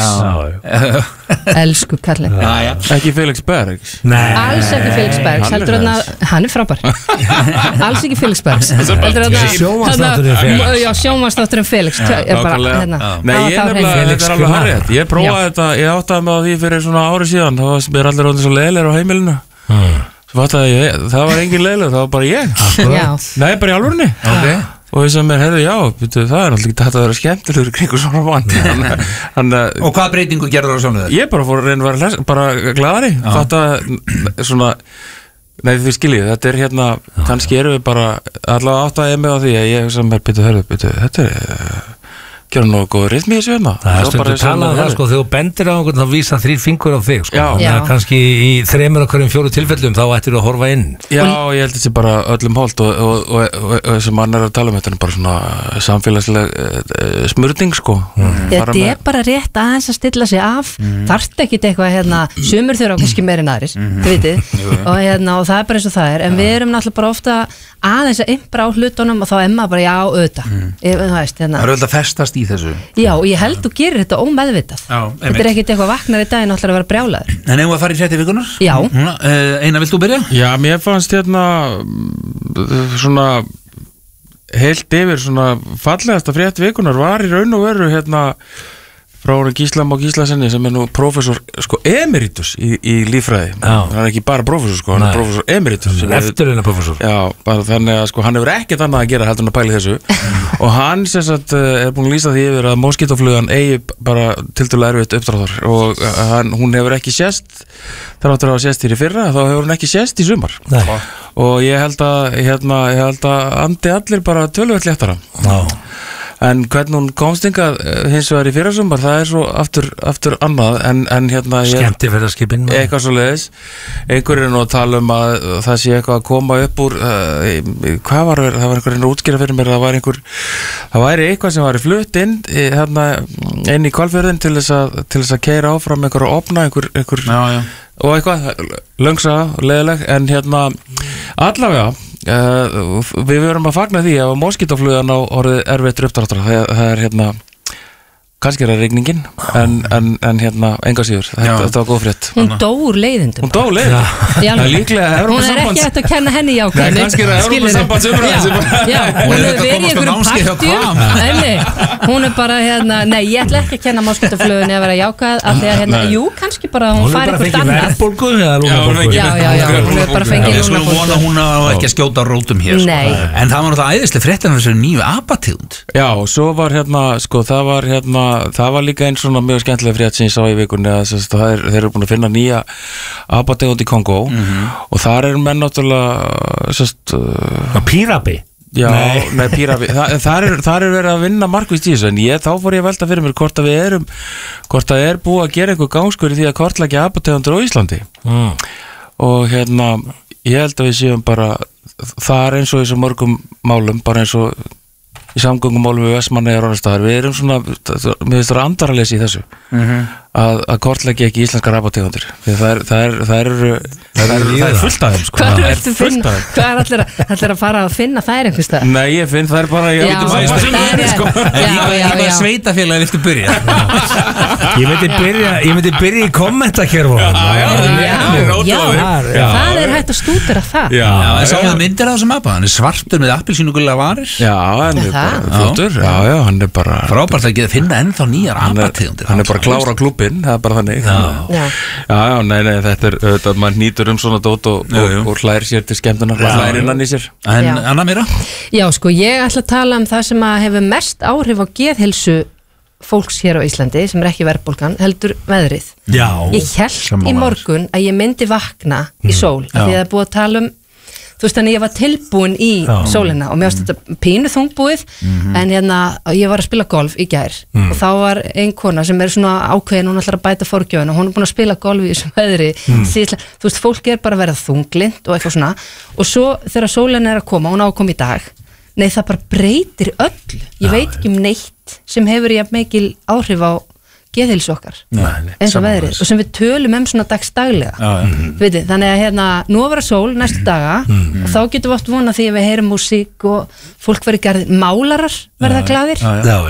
Felix. Elsku kallinn. Ekki Felix Bergs? Nei. Alls ekki Felix Bergs, heldur hann að, hann er frábær. Alls ekki Felix Bergs. Sjónvarpsþátturinn Felix. Já, sjónvarpsþátturinn Felix. Nei, ég er nefnilega, þetta er alveg harrið. Ég prófaði þetta, ég áttaði mig á því fyrir svona ári síðan, þá er allir allir svo leiðilegir á heimilinu. Svo fatt að ég, það var engin leiðileg, það var bara ég. Nei, bara í alvörunni. Okay. Og þess að mér hefði, já, byrju, það er alltaf ekki þetta að vera skemmtilegur kringu svona mann. Og hvað breytingu gerður það svona? Ég bara fór að reyna að vera bara gladari. Fatt að svona, nei þið skiljið, þetta er hérna, já, kannski erum við bara allavega átt að ég með á því að ég sem er byrju, hörðu, byrju, þetta er... Gjör nú góð rytmi í þessu hérna. Það er stundu talað um það, sko, þegar þú bendir á einhvern þá vísa þrír fingur á þig, sko. Já. Þannig að kannski í þremur og hverjum fjóru tilfellum þá ættir þú að horfa inn. Já, ég held þessi bara öllum hólt og, og, og, og, og þessi mann er að tala um þetta er bara svona samfélagsleg uh, smurning, sko. Mm. Þetta er bara rétt aðeins að stilla sig af, mm. þarft ekkit eitthvað, hérna, sumur þurfa kannski meira en aðrir, mm. þið vitið, og, hérna, og það er bara eins og það er, en við erum náttúrulega bara ofta aðeins að impra á hlutunum og þá er maður bara já, auðvitað. Mm. Ég, það veist, hérna. Það er auðvitað að festast í þessu. Já, og ég held þú gerir þetta ómeðvitað. Já, þetta er ekkert eitthvað vaknar í daginn ætlar að vera brjálaður. En eigum við að fara í frétti vikunar? Já. Uh, Einar, vilt þú byrja? Já, mér fannst hérna svona heilt yfir svona fallegasta frétti vikunar var í raun og veru hérna bróðurinn Gísla Má Gíslasenni sem er nú prófessor sko emeritus í, í líffræði hann er ekki bara prófessor sko, hann Nei. er prófessor emeritus Eftirlauna prófessor Já, bara þannig að sko hann hefur ekkert annað að gera heldur en að pæla í þessu og hann sem sagt er búin að lýsa því yfir að moskítoflugan eigi bara tiltölulega erfitt uppdráttar og hann, hún hefur ekki sést þráttur að hafa sést hér í fyrra þá hefur hún ekki sést í sumar Nei. og ég held að hérna, ég held að andi allir bara töluvert léttara Já En hvernig hún komst hingað hins vegar í fyrrasumar, það er svo aftur, aftur annað en, en hérna Skemmtiferðarskipin eitthvað svo leiðis einhverjir er nú að tala um að það sé eitthvað að koma upp úr uh, hvað var það, það var einhverjir að útskýra fyrir mér það var einhver, það væri eitthvað sem var flutt inn hérna, inn í Hvalfjörðin til þess að, til þess að keyra áfram einhverja að opna einhver, einhver já, já. og eitthvað, löngsa, leiðileg en hérna, allavega Uh, við verum að fagna því að moskítoflugan á orðið erfitt uppdráttar það, það er hérna kannski er það rigningin en, en, en hérna enga síður, þetta, þetta var góð frétt hún dó úr leiðindum hún dó úr leiðindum líklega hún er ekki eftir að kenna henni í ákveðinu kannski er það Evrópusambandsumræðan hún er verið í einhverjum partíum hún er bara hérna nei ég ætla ekki að kenna moskítoflugunni að vera jákvæð af því að hérna, jú kannski bara hún fær eitthvað annað já, já, já, hún er bara fengið ég skulle vona hún á ekki að skjóta rótum hér en það var náttúrulega æðislega fréttin af þessu nýju apategund já, svo var hérna, sko, það var hérna það var líka einn svona mjög skemmtileg frétt sem ég sá í vikunni að sérst, er, þeir eru búin að finna nýja apategund í Kongó mm-hmm. og þar eru menn náttúrulega sérst, uh, Pírabi já, nei, pírabi Þa, þar, er, þar er verið að vinna markvist í þessu en ég, þá fór ég að velta fyrir mér hvort að við erum hvort að er búið að gera einhver gangskur í því að kortleggja apategundur á Íslandi mm. og hérna ég held að við séum bara þar eins og þessu mörgum málum bara eins og í samgöngumálum við Vestmannaeyjar og annars staðar við erum svona, mér finnst það andaralesi í þessu mm-hmm. að, að kortleggja ekki íslenskar apategundir það er það er, það er, það er, það er fullt af þeim sko. hvað er fullt af þeim hvað er allir að, allir að fara að finna þær einhvers stað nei ég finn það er bara ég veit að sveitafélagi viltu byrja ég myndi byrja ég myndi byrja í kommentakjörfunum já það er hægt að stúdera það já það sáðu myndir á þessum apa hann er svartur með appelsínugula varir já hann er bara flottur já já hann er bara frábært að geta finna ennþá nýjar apategundir hann er bara klára klubbinn það er bara þannig já já já nei nei þetta er auðvitað mann nýtur um svona dót og og hlær sér til skemmtunar hlær innan í sér en Anna Mira já sko ég ætla að tala um það sem að hefur mest áhrif á geðheilsu fólks hér á Íslandi sem er ekki verðbólgan heldur veðrið já ég hélt í morgun að ég myndi vakna í sól af því að það er búið að tala um þú veist þannig ég var tilbúin í já. Sólina og mér varst þetta pínu þungbúið mm-hmm. en hérna ég var að spila golf í gær mm. og þá var ein kona sem er svona ákveðin hún ætlar að bæta forgjöfun og hún er búin að spila golf í þessum veðri mm. Síðla, þú veist fólk er bara að vera þunglind og eitthvað svona og svo þegar sólina er að koma hún á að koma í dag nei það bara breytir öll ég veit ekki um neitt sem hefur ég mikil áhrif á geðheilsu okkar Nei, eins og veðrið og sem við tölum um svona dagsdaglega mm-hmm. Viti, þannig að hérna nú að vera sól næstu daga mm-hmm. og þá getum við oft vona því að við heyrum músík og fólk verður garðir málarar verða glaðir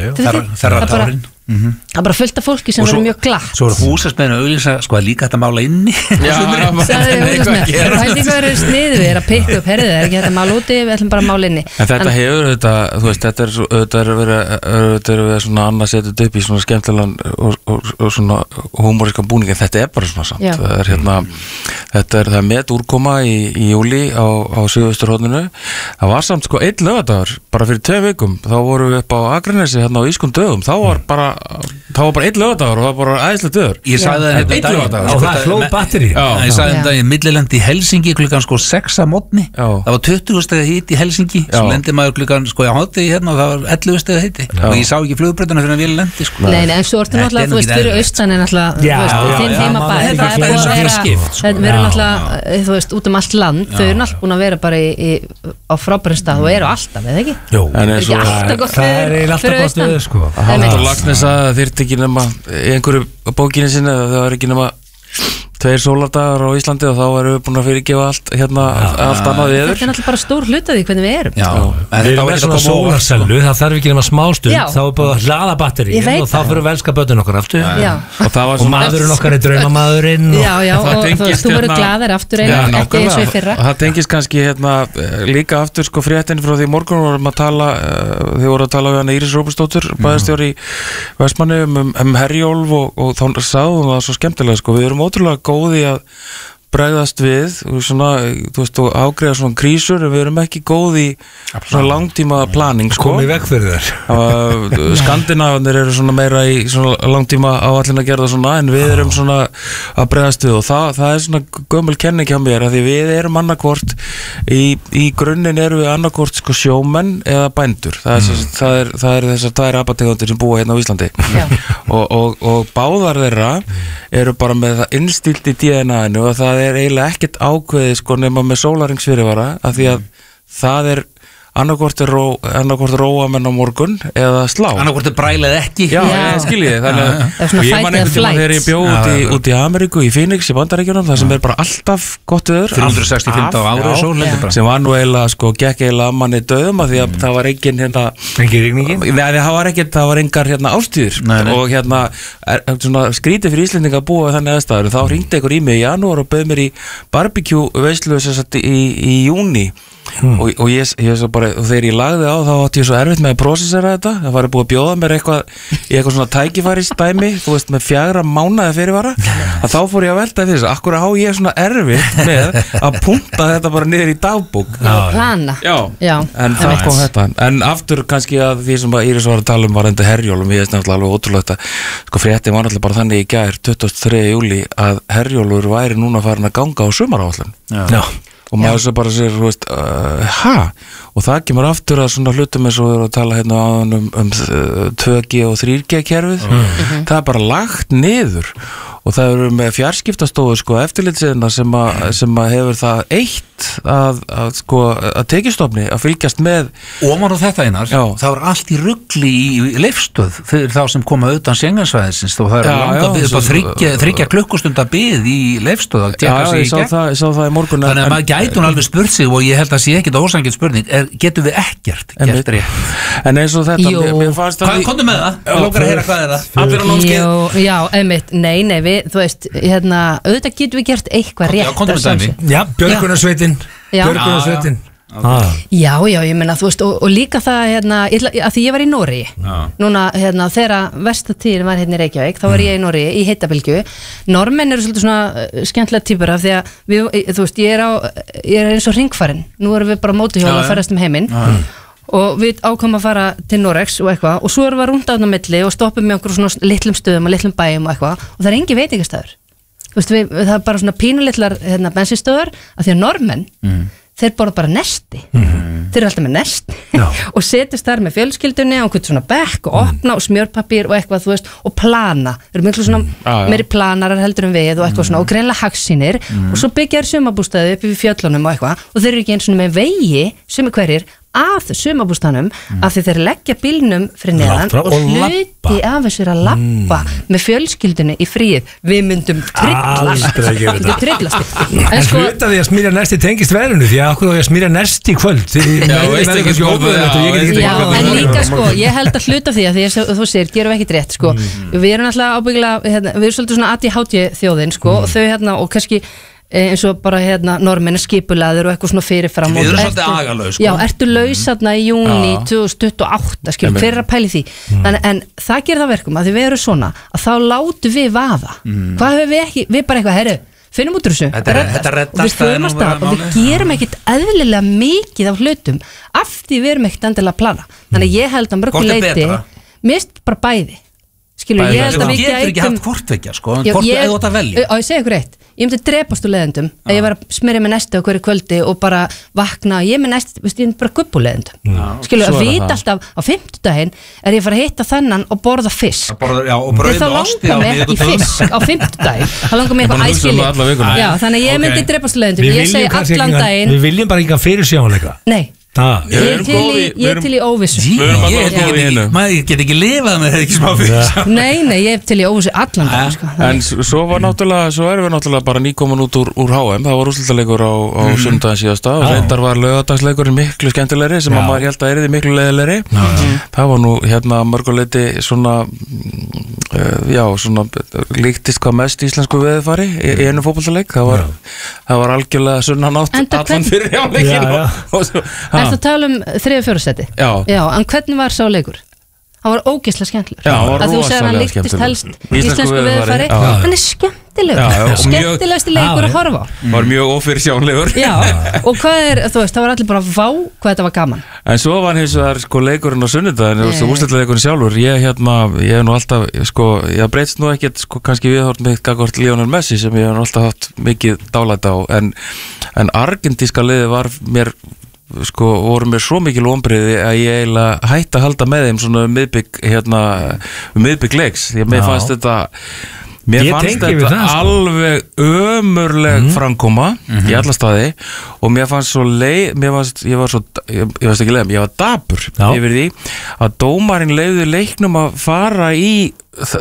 þerra tárin Mm-hmm. það er bara fullt af fólki sem verður mjög glatt svo er húsasmiðin að auglýsa sko að líka þetta mála inni já, það er húsasmiðin það er eitthvað er sniðu, er að pikka upp herðið, það er ekki þetta mála úti, við ætlum bara að mála inni en þetta en, hefur þetta, þú veist, þetta er þetta er verið, þetta er verið svona annað setið upp í svona skemmtilegan og, og, og svona húmorískan búning en þetta er bara svona samt, það er hérna þetta er það met úrkoma í, í júli á, á suðausturhorninu það var samt sko einn laugardagur bara fyrir tveim vikum, þá vorum við upp á Akranesi hérna á ískum dögum, þá var bara það var bara einn lögadagur og það var bara æðislega döður ég sagði það einn lögadagur og það er flóð batteri ég sagði þetta í millilendi í Helsingi klukkan sko sex að mótni það var tuttugu stegi hiti í Helsingi svo lendi maður klukkan sko á hádegi hérna og það var ellefu stegi hiti og ég sá ekki flugbröðuna fyrir að við lendi sko nei, nei, en svo ertu náttúrulega, þú veist, fyrir austan er náttúrulega þinn heimabæ það er búin að vera við erum náttúrulega, þú veist, út um allt land þau eru náttúrulega búin að vera bara á frábærum stað og eru alltaf, eða ekki? Jú, það er þyrfti ekki nema í einhverju bókinu sinni það var ekki nema tveir sólardagar á Íslandi og þá erum við búin að fyrirgefa allt hérna, allt annað viður. Þetta er náttúrulega bara stór hluti af því hvernig við erum. Já, við erum með svona sólarsellu, það þarf ekki nema smástund, Já. þá er bara að hlaða batteríin og þá fyrir við elska börnin okkar aftur. Já. Og, það var og svona- maðurinn okkar er draumamadurinn. Og Já, já, og þú veist, þú verður glaðir aftur einu, ekki eins og í fyrra. Og það tengist kannski hérna, líka aftur sko fréttin frá því morgun vorum að tala, uh, þið voru að tala við hana Íris Róbertsdóttur, bæjarstjóri í Vestmanni um, um Herjólf og, og þá sagðum það svo skemmtilega sko, við erum ótrúlega góði að bregðast við og svona, þú veist, og ágreiða svona krísur en við erum ekki góð í svona langtíma planning sko. Komið vekk fyrir þér Skandinavarnir eru svona meira í svona langtíma áallin að gera það svona en við erum svona að bregðast við og það, það er svona gömul kenning hjá mér að því við erum annarkvort í, í grunninn erum við annarkvort sko sjómenn eða bændur það er, mm. það er, það er þessar tvær apategundir sem búa hérna á Íslandi og, og, og báðar þeirra eru bara með það innstilt í D N A-inu og það er eiginlega ekkert ákveðið sko nema með sólaringsfyrirvara af því að það er annarkvort er ró, annarkvort róamenn á morgun eða slá annarkvort er brælið ekki já, ég skilji þið þannig að og ég man einhvern tíma þegar ég bjó út í, út í Ameríku í Phoenix í Bandaríkjunum það sem er bara alltaf gott veður þrjú hundruð sextíu og fimm daga á ári og sól sem var nú eiginlega sko gekk eiginlega að manni döðum að því að mm. það var engin hérna engin rigningin það var ekkert það var engar hérna ástíður og hérna er, svona skrítið fyrir Íslendinga að búa við þannig aðstæður þá hringdi einhver í mig í janúar og bauð mér í barbecue veislu í, í júni Hmm. og, og ég, ég bara, og þegar ég lagði á þá átti ég svo erfitt með að processera þetta það var búið að bjóða mér eitthvað í eitthvað svona tækifærisdæmi, þú veist með fjagra mánaði fyrirvara, að þá fór ég að velta þess, akkur á ég svona erfitt með að punta þetta bara niður í dagbók Já, plana Já, Já. en það kom þetta en aftur kannski að því sem að Íris var að tala um var enda Herjólfum, ég veist náttúrulega alveg ótrúlega þetta, sko frétti var náttúrulega bara þannig í gær tuttugasta og þriðja júlí að Herjólfur væri núna farin að ganga á sumaráætlun Já og maður svo bara sér, þú veist, uh, ha og það kemur aftur að svona hlutum eins og við erum að tala hérna um, um, um tvö G og þrjú G kerfið mm. það er bara lagt niður og það eru með fjarskiptastofu sko eftirlitsina sem, sem að hefur það eitt að, að sko að tekjustofni að fylgjast með og maður á þetta einar, Já. það er allt í rugli í leifstöð fyrir þá sem koma utan Schengen-svæðisins og það er langa bið upp á þriggja, þriggja klukkustunda bið í leifstöð að tjekka sig í gegn það, það í morgun, þannig að maður gæti hún alveg spurt sig og ég held að sé ekkit ósangið spurning er, getum við ekkert gert rétt en eins og þetta Jú. mér fannst hvað komdu með það? Ég lókar að heyra hvað er það allir á Jú, námskeið já, einmitt, nei, nei, við, þú veist, hérna, auðvitað getum við gert eitthvað rétt Já, komdu með dæmi. Já, Björgunarsveitin Já. Björgunarsveitin Ah. Já, já, ég meina, þú veist, og, og líka það, hérna, ég, ætla- að því ég var í Nóri núna, hérna, þegar verstatíðin var hérna í Reykjavík, þá var ég í Nóri í heitabilgju, normenn eru svolítið svona uh, skemmtilega týpur af því að við, þú veist, ég er á, ég er eins og hringfarinn, nú erum við bara mótuhjóla Já, að já. ferðast um heiminn Já. og við ákvæmum að fara til Noregs og eitthvað, og svo erum við að rúnda þarna á milli og stoppum með okkur svona litlum stöðum og litlum bæjum og eitthvað, og það er engin veitingastæður þú veist, við, það er bara svona pínulitlar hérna, bensinstöðar, af því að normenn mm. þeir borða bara nesti mm. þeir eru alltaf með nesti og setjast þar með fjölskyldunni og hvernig svona bekk og opna og smjörpapír og eitthvað þú veist og plana, þeir eru miklu svona mm. ah, meiri planarar heldur en við og eitthvað mm. svona og greinlega hagsýnir Mm. og svo byggja þér sumarbústaði upp yfir fjöllunum og eitthvað og þeir eru ekki eins og með vegi sumi hverjir að sumarbústanum mm. af því þeir leggja bílnum fyrir neðan Lappa og og hluti af þessu er að lappa mm. með fjölskyldunni í fríð við myndum trillast Aldrei að gera við þetta. trillast En en sko hluta því að smýra nesti tengist verðinu því að okkur á ég að smýra nesti í kvöld Já, veist ekki sko, Já, en líka sko, ég held að hluta því að því að þú segir, gerum við ekkert rétt sko. við erum alltaf ábyggilega hérna, við erum svolítið svona A D H D þjóðin sko, og þau hérna, og kannski eh, eins og bara hérna, normenn er skipulaður og eitthvað svona fyrirfram Við og erum ertu- svolítið agalaus, sko. Já, ertu laus þarna í júni Já. tvö þúsund tuttugu og átta, skilur, Einmitt. hver er að pæli því Þannig, en það gerir það verkum að því við erum svona að þá látum við vaða hvað hefur við ekki, við bara eitthvað, herru finnum út úr þessu, Þetta er- þetta reddast, og við það er förum nú að stað bara og við málið. gerum ekkit eðlilega mikið af hlutum af því við erum ekkit endilega að plana þannig að ég held að mörgum Hvort er leiti betra? mist bara bæði skilur, ég held að Þú við getur ekki gætum haft hvortvekja sko, Já, hvort ég- þú átt að velja Á, ég segi ykkur eitt, ég myndi drepast úr leiðendum að ég var að smyrja með nesti á hverju kvöldi og bara vakna, ég með nesti, veist, ég myndi bara gupp úr leiðendum skilur, svo að er vita það. alltaf á fimmtudaginn er ég að fara að hitta þennan og borða fisk Borða- já, og Þegar brauð þá og osti á langar mig ekki miðvikudögum. fisk á fimmtudaginn þá langar mig Ég er bara eitthvað að hugsa um það alla vikuna. æskili Já, þannig að ég Ok. myndi drepast úr leiðendum Við ég viljum segi kannski allan ekki- daginn Við viljum bara ekki að fyrir sjáleika Nei, Ah, Ég er til í, ég er til í óvissu. Maður get ekki lifað með það ekki smá fyrir. Nei, nei, ég er til í óvissu allan dag, sko. En svo var náttúrulega, svo erum við náttúrulega bara nýkomin út úr, úr H M. Það var úrslitaleikur á, á mm. sunnudaginn síðasta og reyndar var laugadagsleikurinn miklu skemmtilegri sem að maður held að yrði miklu leiðilegri. Það var nú hérna mörguleiti svona uh, já, svona líktist hvað mest íslensku veðurfari í, í einu fótboltaleik. Það var, það var algjörlega sunnanátt allan fyrir hjáleikinn. Er það að tala um þriðja fjórðarsæti? Já. Já, en hvernig var sá leikur? Hann var ógeðslega skemmtilegur. Já, hann var að þú segir hann rosalega líktist helst skemmtilegur. íslensku veðurfari. Hann er skemmtilegur. Já, já, skemmtilegasti leikur að horfa á. Var mjög ófyrirsjánlegur. Já, og hvað er, þú veist, það var allir bara vá hvað þetta var gaman. En svo var hins vegar sko leikurinn á sunnudaginn, þú veist, úrslitaleikurinn sjálfur. Ég hérna, ég hef nú alltaf sko, ég breytst nú ekkert sko kannski viðhorf mitt gagnvart Lionel Messi sem ég hef nú alltaf haft mikið dálæti á, en en argentíska liðið var mér sko, voru mér svo mikil vonbrigði að ég eiginlega hætti að halda með þeim svona miðbygg, hérna miðbygg leiks, því að mér fannst þetta mér Ég fannst tengi við þetta það, sko. alveg ömurleg Mhm. framkoma Mhm. í alla staði og mér fannst svo leið, mér fannst, ég var svo ég, ég veist ekki leið, ég var dapur Já. yfir því að dómarinn leiði leiknum að fara í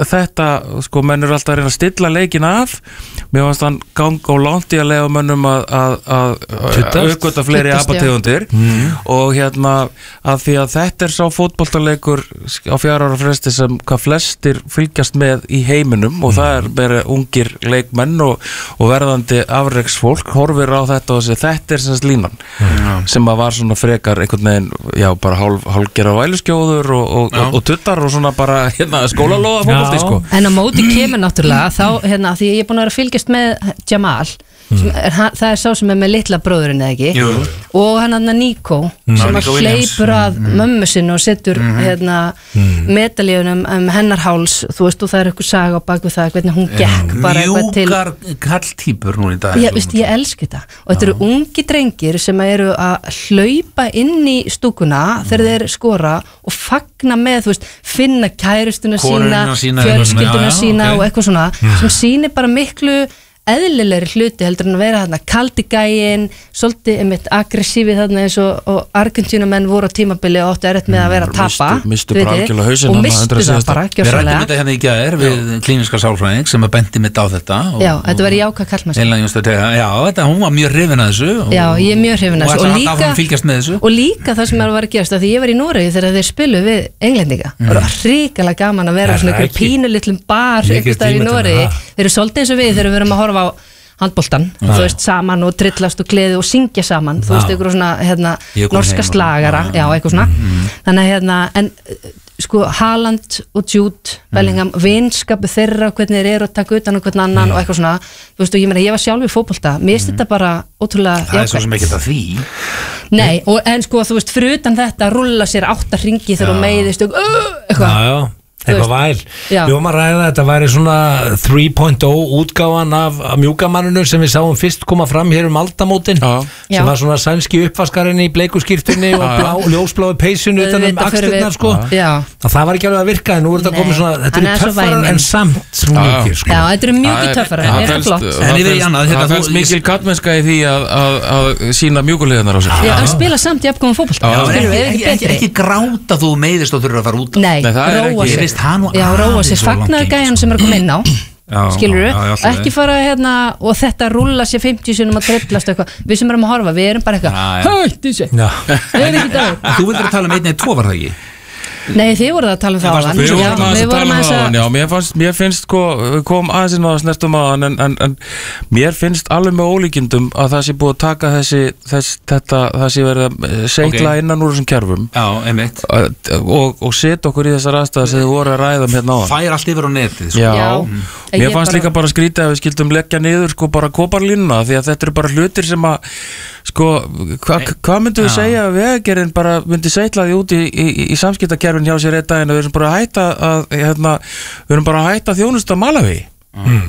þetta, sko, menn eru alltaf að reyna að stilla leikin af, mér fannst hann gang og langt í að leiða mönnum að að, að, að uppgöta fleiri Tuttast, já. apategundir Mhm. og hérna að því að þetta er sá fótboltaleikur á fjara ára fresti sem hvað flestir fylgjast með í heiminum og það er bara ungir leikmenn og, og verðandi afreksfólk horfir á þetta og þessi, þetta er sem línan Mhm. sem að var svona frekar einhvern veginn, já, bara hálf, hálfgera væluskjóður og, og, og, og tuttar og svona bara hérna, skólalóða fótbolti, sko. En á móti kemur náttúrulega þá, hérna, því ég er búin að vera að fylgjast með Jamal, sem er, hann, það er sá sem er með litla bróðurinn eða ekki. Jú. Og hann hann Nico Mm. sem Já, að Nico Williams. hleypur að Mm. mömmu sinni og setur Mhm. hérna Mm. medalíunum um hennar háls, þú veist, og það er eitthvað saga á baku það, hvernig hún gekk bara eitthvað til. Mjúkar kalltýpur nú í dag. Já, veist, ég elski þetta og þetta eru ungi drengir sem eru að hlaupa inn í stúkuna þegar þeir skora og fagna með, þú veist, finna kærustuna sína, Konuna sína, fjölskylduna já, já, sína ok. og eitthvað svona Mm. sem sýnir bara miklu eðlilegri hluti heldur en að vera þarna kaldi gæin, svolítið einmitt aggressífið þarna eins og, og Argentínumenn voru á tímabili og áttu erfitt með að vera að tapa Mistu- mistu þið bara vitið, algjörlega hausinn og þarna mistu undir að það síðasta. bara, Við rættum gjörsamlega. þetta hérna í gær við klíniska sálfræðing sem að bendi mitt á þetta og, Já, þetta var jákvæð kallmennska. Einlega just að tegja, já, þetta, hún var mjög hrifin að þessu og, Já, ég er mjög hrifin að og þessu ætla og alltaf líka, að fylgjast með þessu og líka það sem er að vera að gerast af því ég var í Noregi þegar þeir spilu við englendinga Mm. og það var hrikalega gaman að vera Er svona það einhver ekki? pínu litlum bar Mikið einhvers staðar í tími til Noregi, það. þeir eru svolítið eins og við þegar við erum að horfa á handboltan, Já. þú veist, saman og trillast og gleði og syngja saman, þú Já. veist, einhver svona hérna, Ég kom norska heim og- slagara, Já, já, já. eitthvað svona Mhm. þannig að hérna, en uh, sko Haaland og Jude Bellingham, vinskapu þeirra hvernig þeir eru að taka utan um hvern annan og eitthvað svona, þú veist, og ég meina, ég var sjálf í fótbolta mér finnst þetta bara ótrúlega Það er svo sem ekki þetta því Nei, og, en sko þú veist, fyrir utan þetta rúlla sér átta ringi þegar hún meiðist og uh, eitthvað Já, já, eitthvað væl Já. Við varum að ræða að þetta væri svona þrjú punkt null útgáfan af, af mjúkamanninu sem við sáum fyrst koma fram hér um aldamótin Já. sem var svona sænski uppvaskarinn í bleikuskýrtunni og blá, ljósbláu peysinu utan um Auðvitað förum við- axlirnar sko Já. að það var ekki alveg að virka en nú er þetta Nei. komið svona þetta Hann er eru svo töffarar væminn. en samt mjúkir sko. Já, þetta eru mjúkir töffara, Það er það felst- flott það En yfir í felst- annað, hérna, það þú- fælst mikil kattmennska í því að, að, að sína mjúkuleðunar á sér Já, hann spila samt í afgóðum fótbolta Já, skilur við, ekki, er ekki, ekki ekki, betri ekki gráta þú meiðist og þurfur að fara út Nei, Nei, það er róa ekki- Ég sig veist, hann og Já, róa aðeins sig, svo langt fagnaðu gengið, gæjan sem er að koma inn á Já, skilur já, já, alltaf ekki leið. fara hérna og þetta rúlla sér fimmtíu sinum að trillast eitthvað, við sem erum að horfa, við erum bara Já, já. eitthvað hætti sér, Já. við erum ekki dagur Þú vildur að tala um einn eða tvo var það ekki? Nei, þið voruð að tala um það áðan. Við Já, vorum aðeins við að tala um aðeins það að- áðan, já, mér, fannst, mér finnst sko, við komum aðeins inn á að snertum aðan en, en, en mér finnst alveg með ólíkindum að það sé búið að taka þessi, þess, þetta, það sé verið að segla Ok. innan úr þessum kerfum Já, einmitt og, og setja okkur í þessar aðstæðar sem þið voru að ræða um hérna áðan Fær allt yfir á netið sko. Já, Já. mér Ég fannst bara- líka bara skrítið að við skildum leggja niður sko bara koparlínuna því að þetta eru bara hlutir sem að sko, hvað hva myndum við Já. segja að vegagerinn bara myndi seitla því út í, í, í, í samskiptakerfin hjá sér einn daginn og við erum bara að hætta að, hérna, við erum bara að hætta þjónustu að Malaví Mm.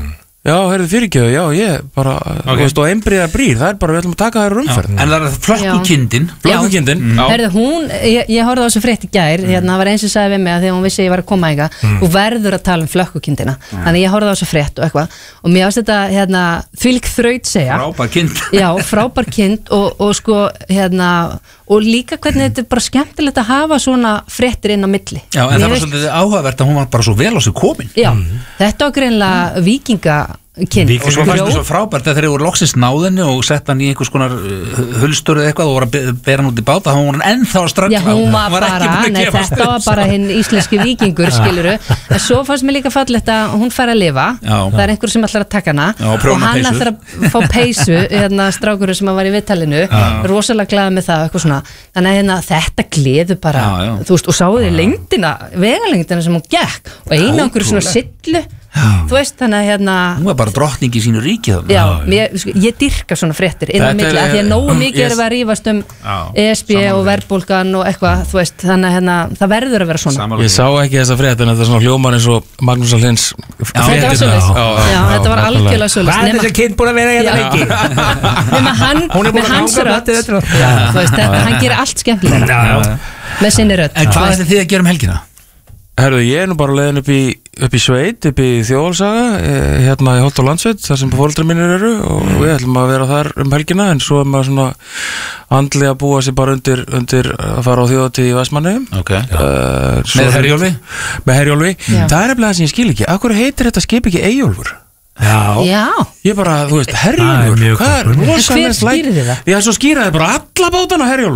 Já, heyrðu fyrirgjöðu, já, ég bara Þú veist, og einbriðar brýr, það er bara, við ætlum að taka þær umferð En það er flökkukindin Flökkukindin Herðu, hún, ég, ég horfði á þessu frétt í gær hérna, það var eins og sagði við mig að því að hún vissi að ég var að koma eitthvað mm. og verður að tala um flökkukindina mm. þannig ég horfði á þessu frétt og eitthvað og mér ást þetta, hérna, þvílík þraut segja Frábær kind Já, frábær kind og, og sko, hérna og líka hvernig þetta er bara skemmtilegt að hafa svona fréttir inn á milli Já, en mér það var veist... svolítið áhugavert að hún var bara svo vel á sig komin Já, mm. þetta var greinlega vikinga Kyn. Og svo fannst það svo frábært að þeir eru loksins náðinni og sett hann í einhvers konar uh, hulstur eða eitthvað og voru að bera hann út í báta þá var hann ennþá að ströggla Já, hún var, var bara, nei, þetta var bara hinn íslenski vikingur, skiluru en svo fannst mér líka fallegt að hún fær að lifa Já. Það er einhver sem ætlar að taka hana Já, og, og hann ætlar að fá peysu hérna strákurinn sem var í viðtalinu rosalega glaða með það, eitthvað svona þannig að hérna, þetta gleður bara já, já. Þú veist, og sáðu þið lengdina, vegalengdina sem hún gekk og eina okkur svona sillu þú veist, þannig að hérna hún var bara drottning í sínu ríki já, mér, sko, ég dyrka svona fréttir inn á milli, af því að nógu mikið yes. er að rífast um E S B og verðbólgan og eitthvað, þú veist, þannig að hérna það verður að vera svona Samanlega. Ég sá ekki þessa frétt en þetta er svona hljómar eins og Magnús Alhins þetta var svolítið, já, þetta var algjörlega svolítið hvað er þessi kind búin að vera hérna lengi nema hann, með hans rödd þú veist, hann gerir allt skemmtilega með sinni rödd en hvað er þið að gera um helgina? Herðu, ég er nú bara leiðin upp í, upp í sveit, upp í Þjóðálsaga, hérna í Holt og Landsveit, þar sem foreldrar mínir eru og mm. við ætlum að vera þar um helgina, en svo er maður svona andlega að búa sér bara undir, undir að fara á þjóðatíð í Vestmannaeyjum. Okay. Uh, með Herjólfi? Með Herjólfi. Það er eftir það sem ég skil ekki. Akkur heitir þetta skip ekki Eyjólfur? Já. Já. Ég bara, þú veist, Herjólfur, hvað er rosalega slæmt? Hver skýrir þið það? Já, svo skýraði bara alla bátana Herjólfur.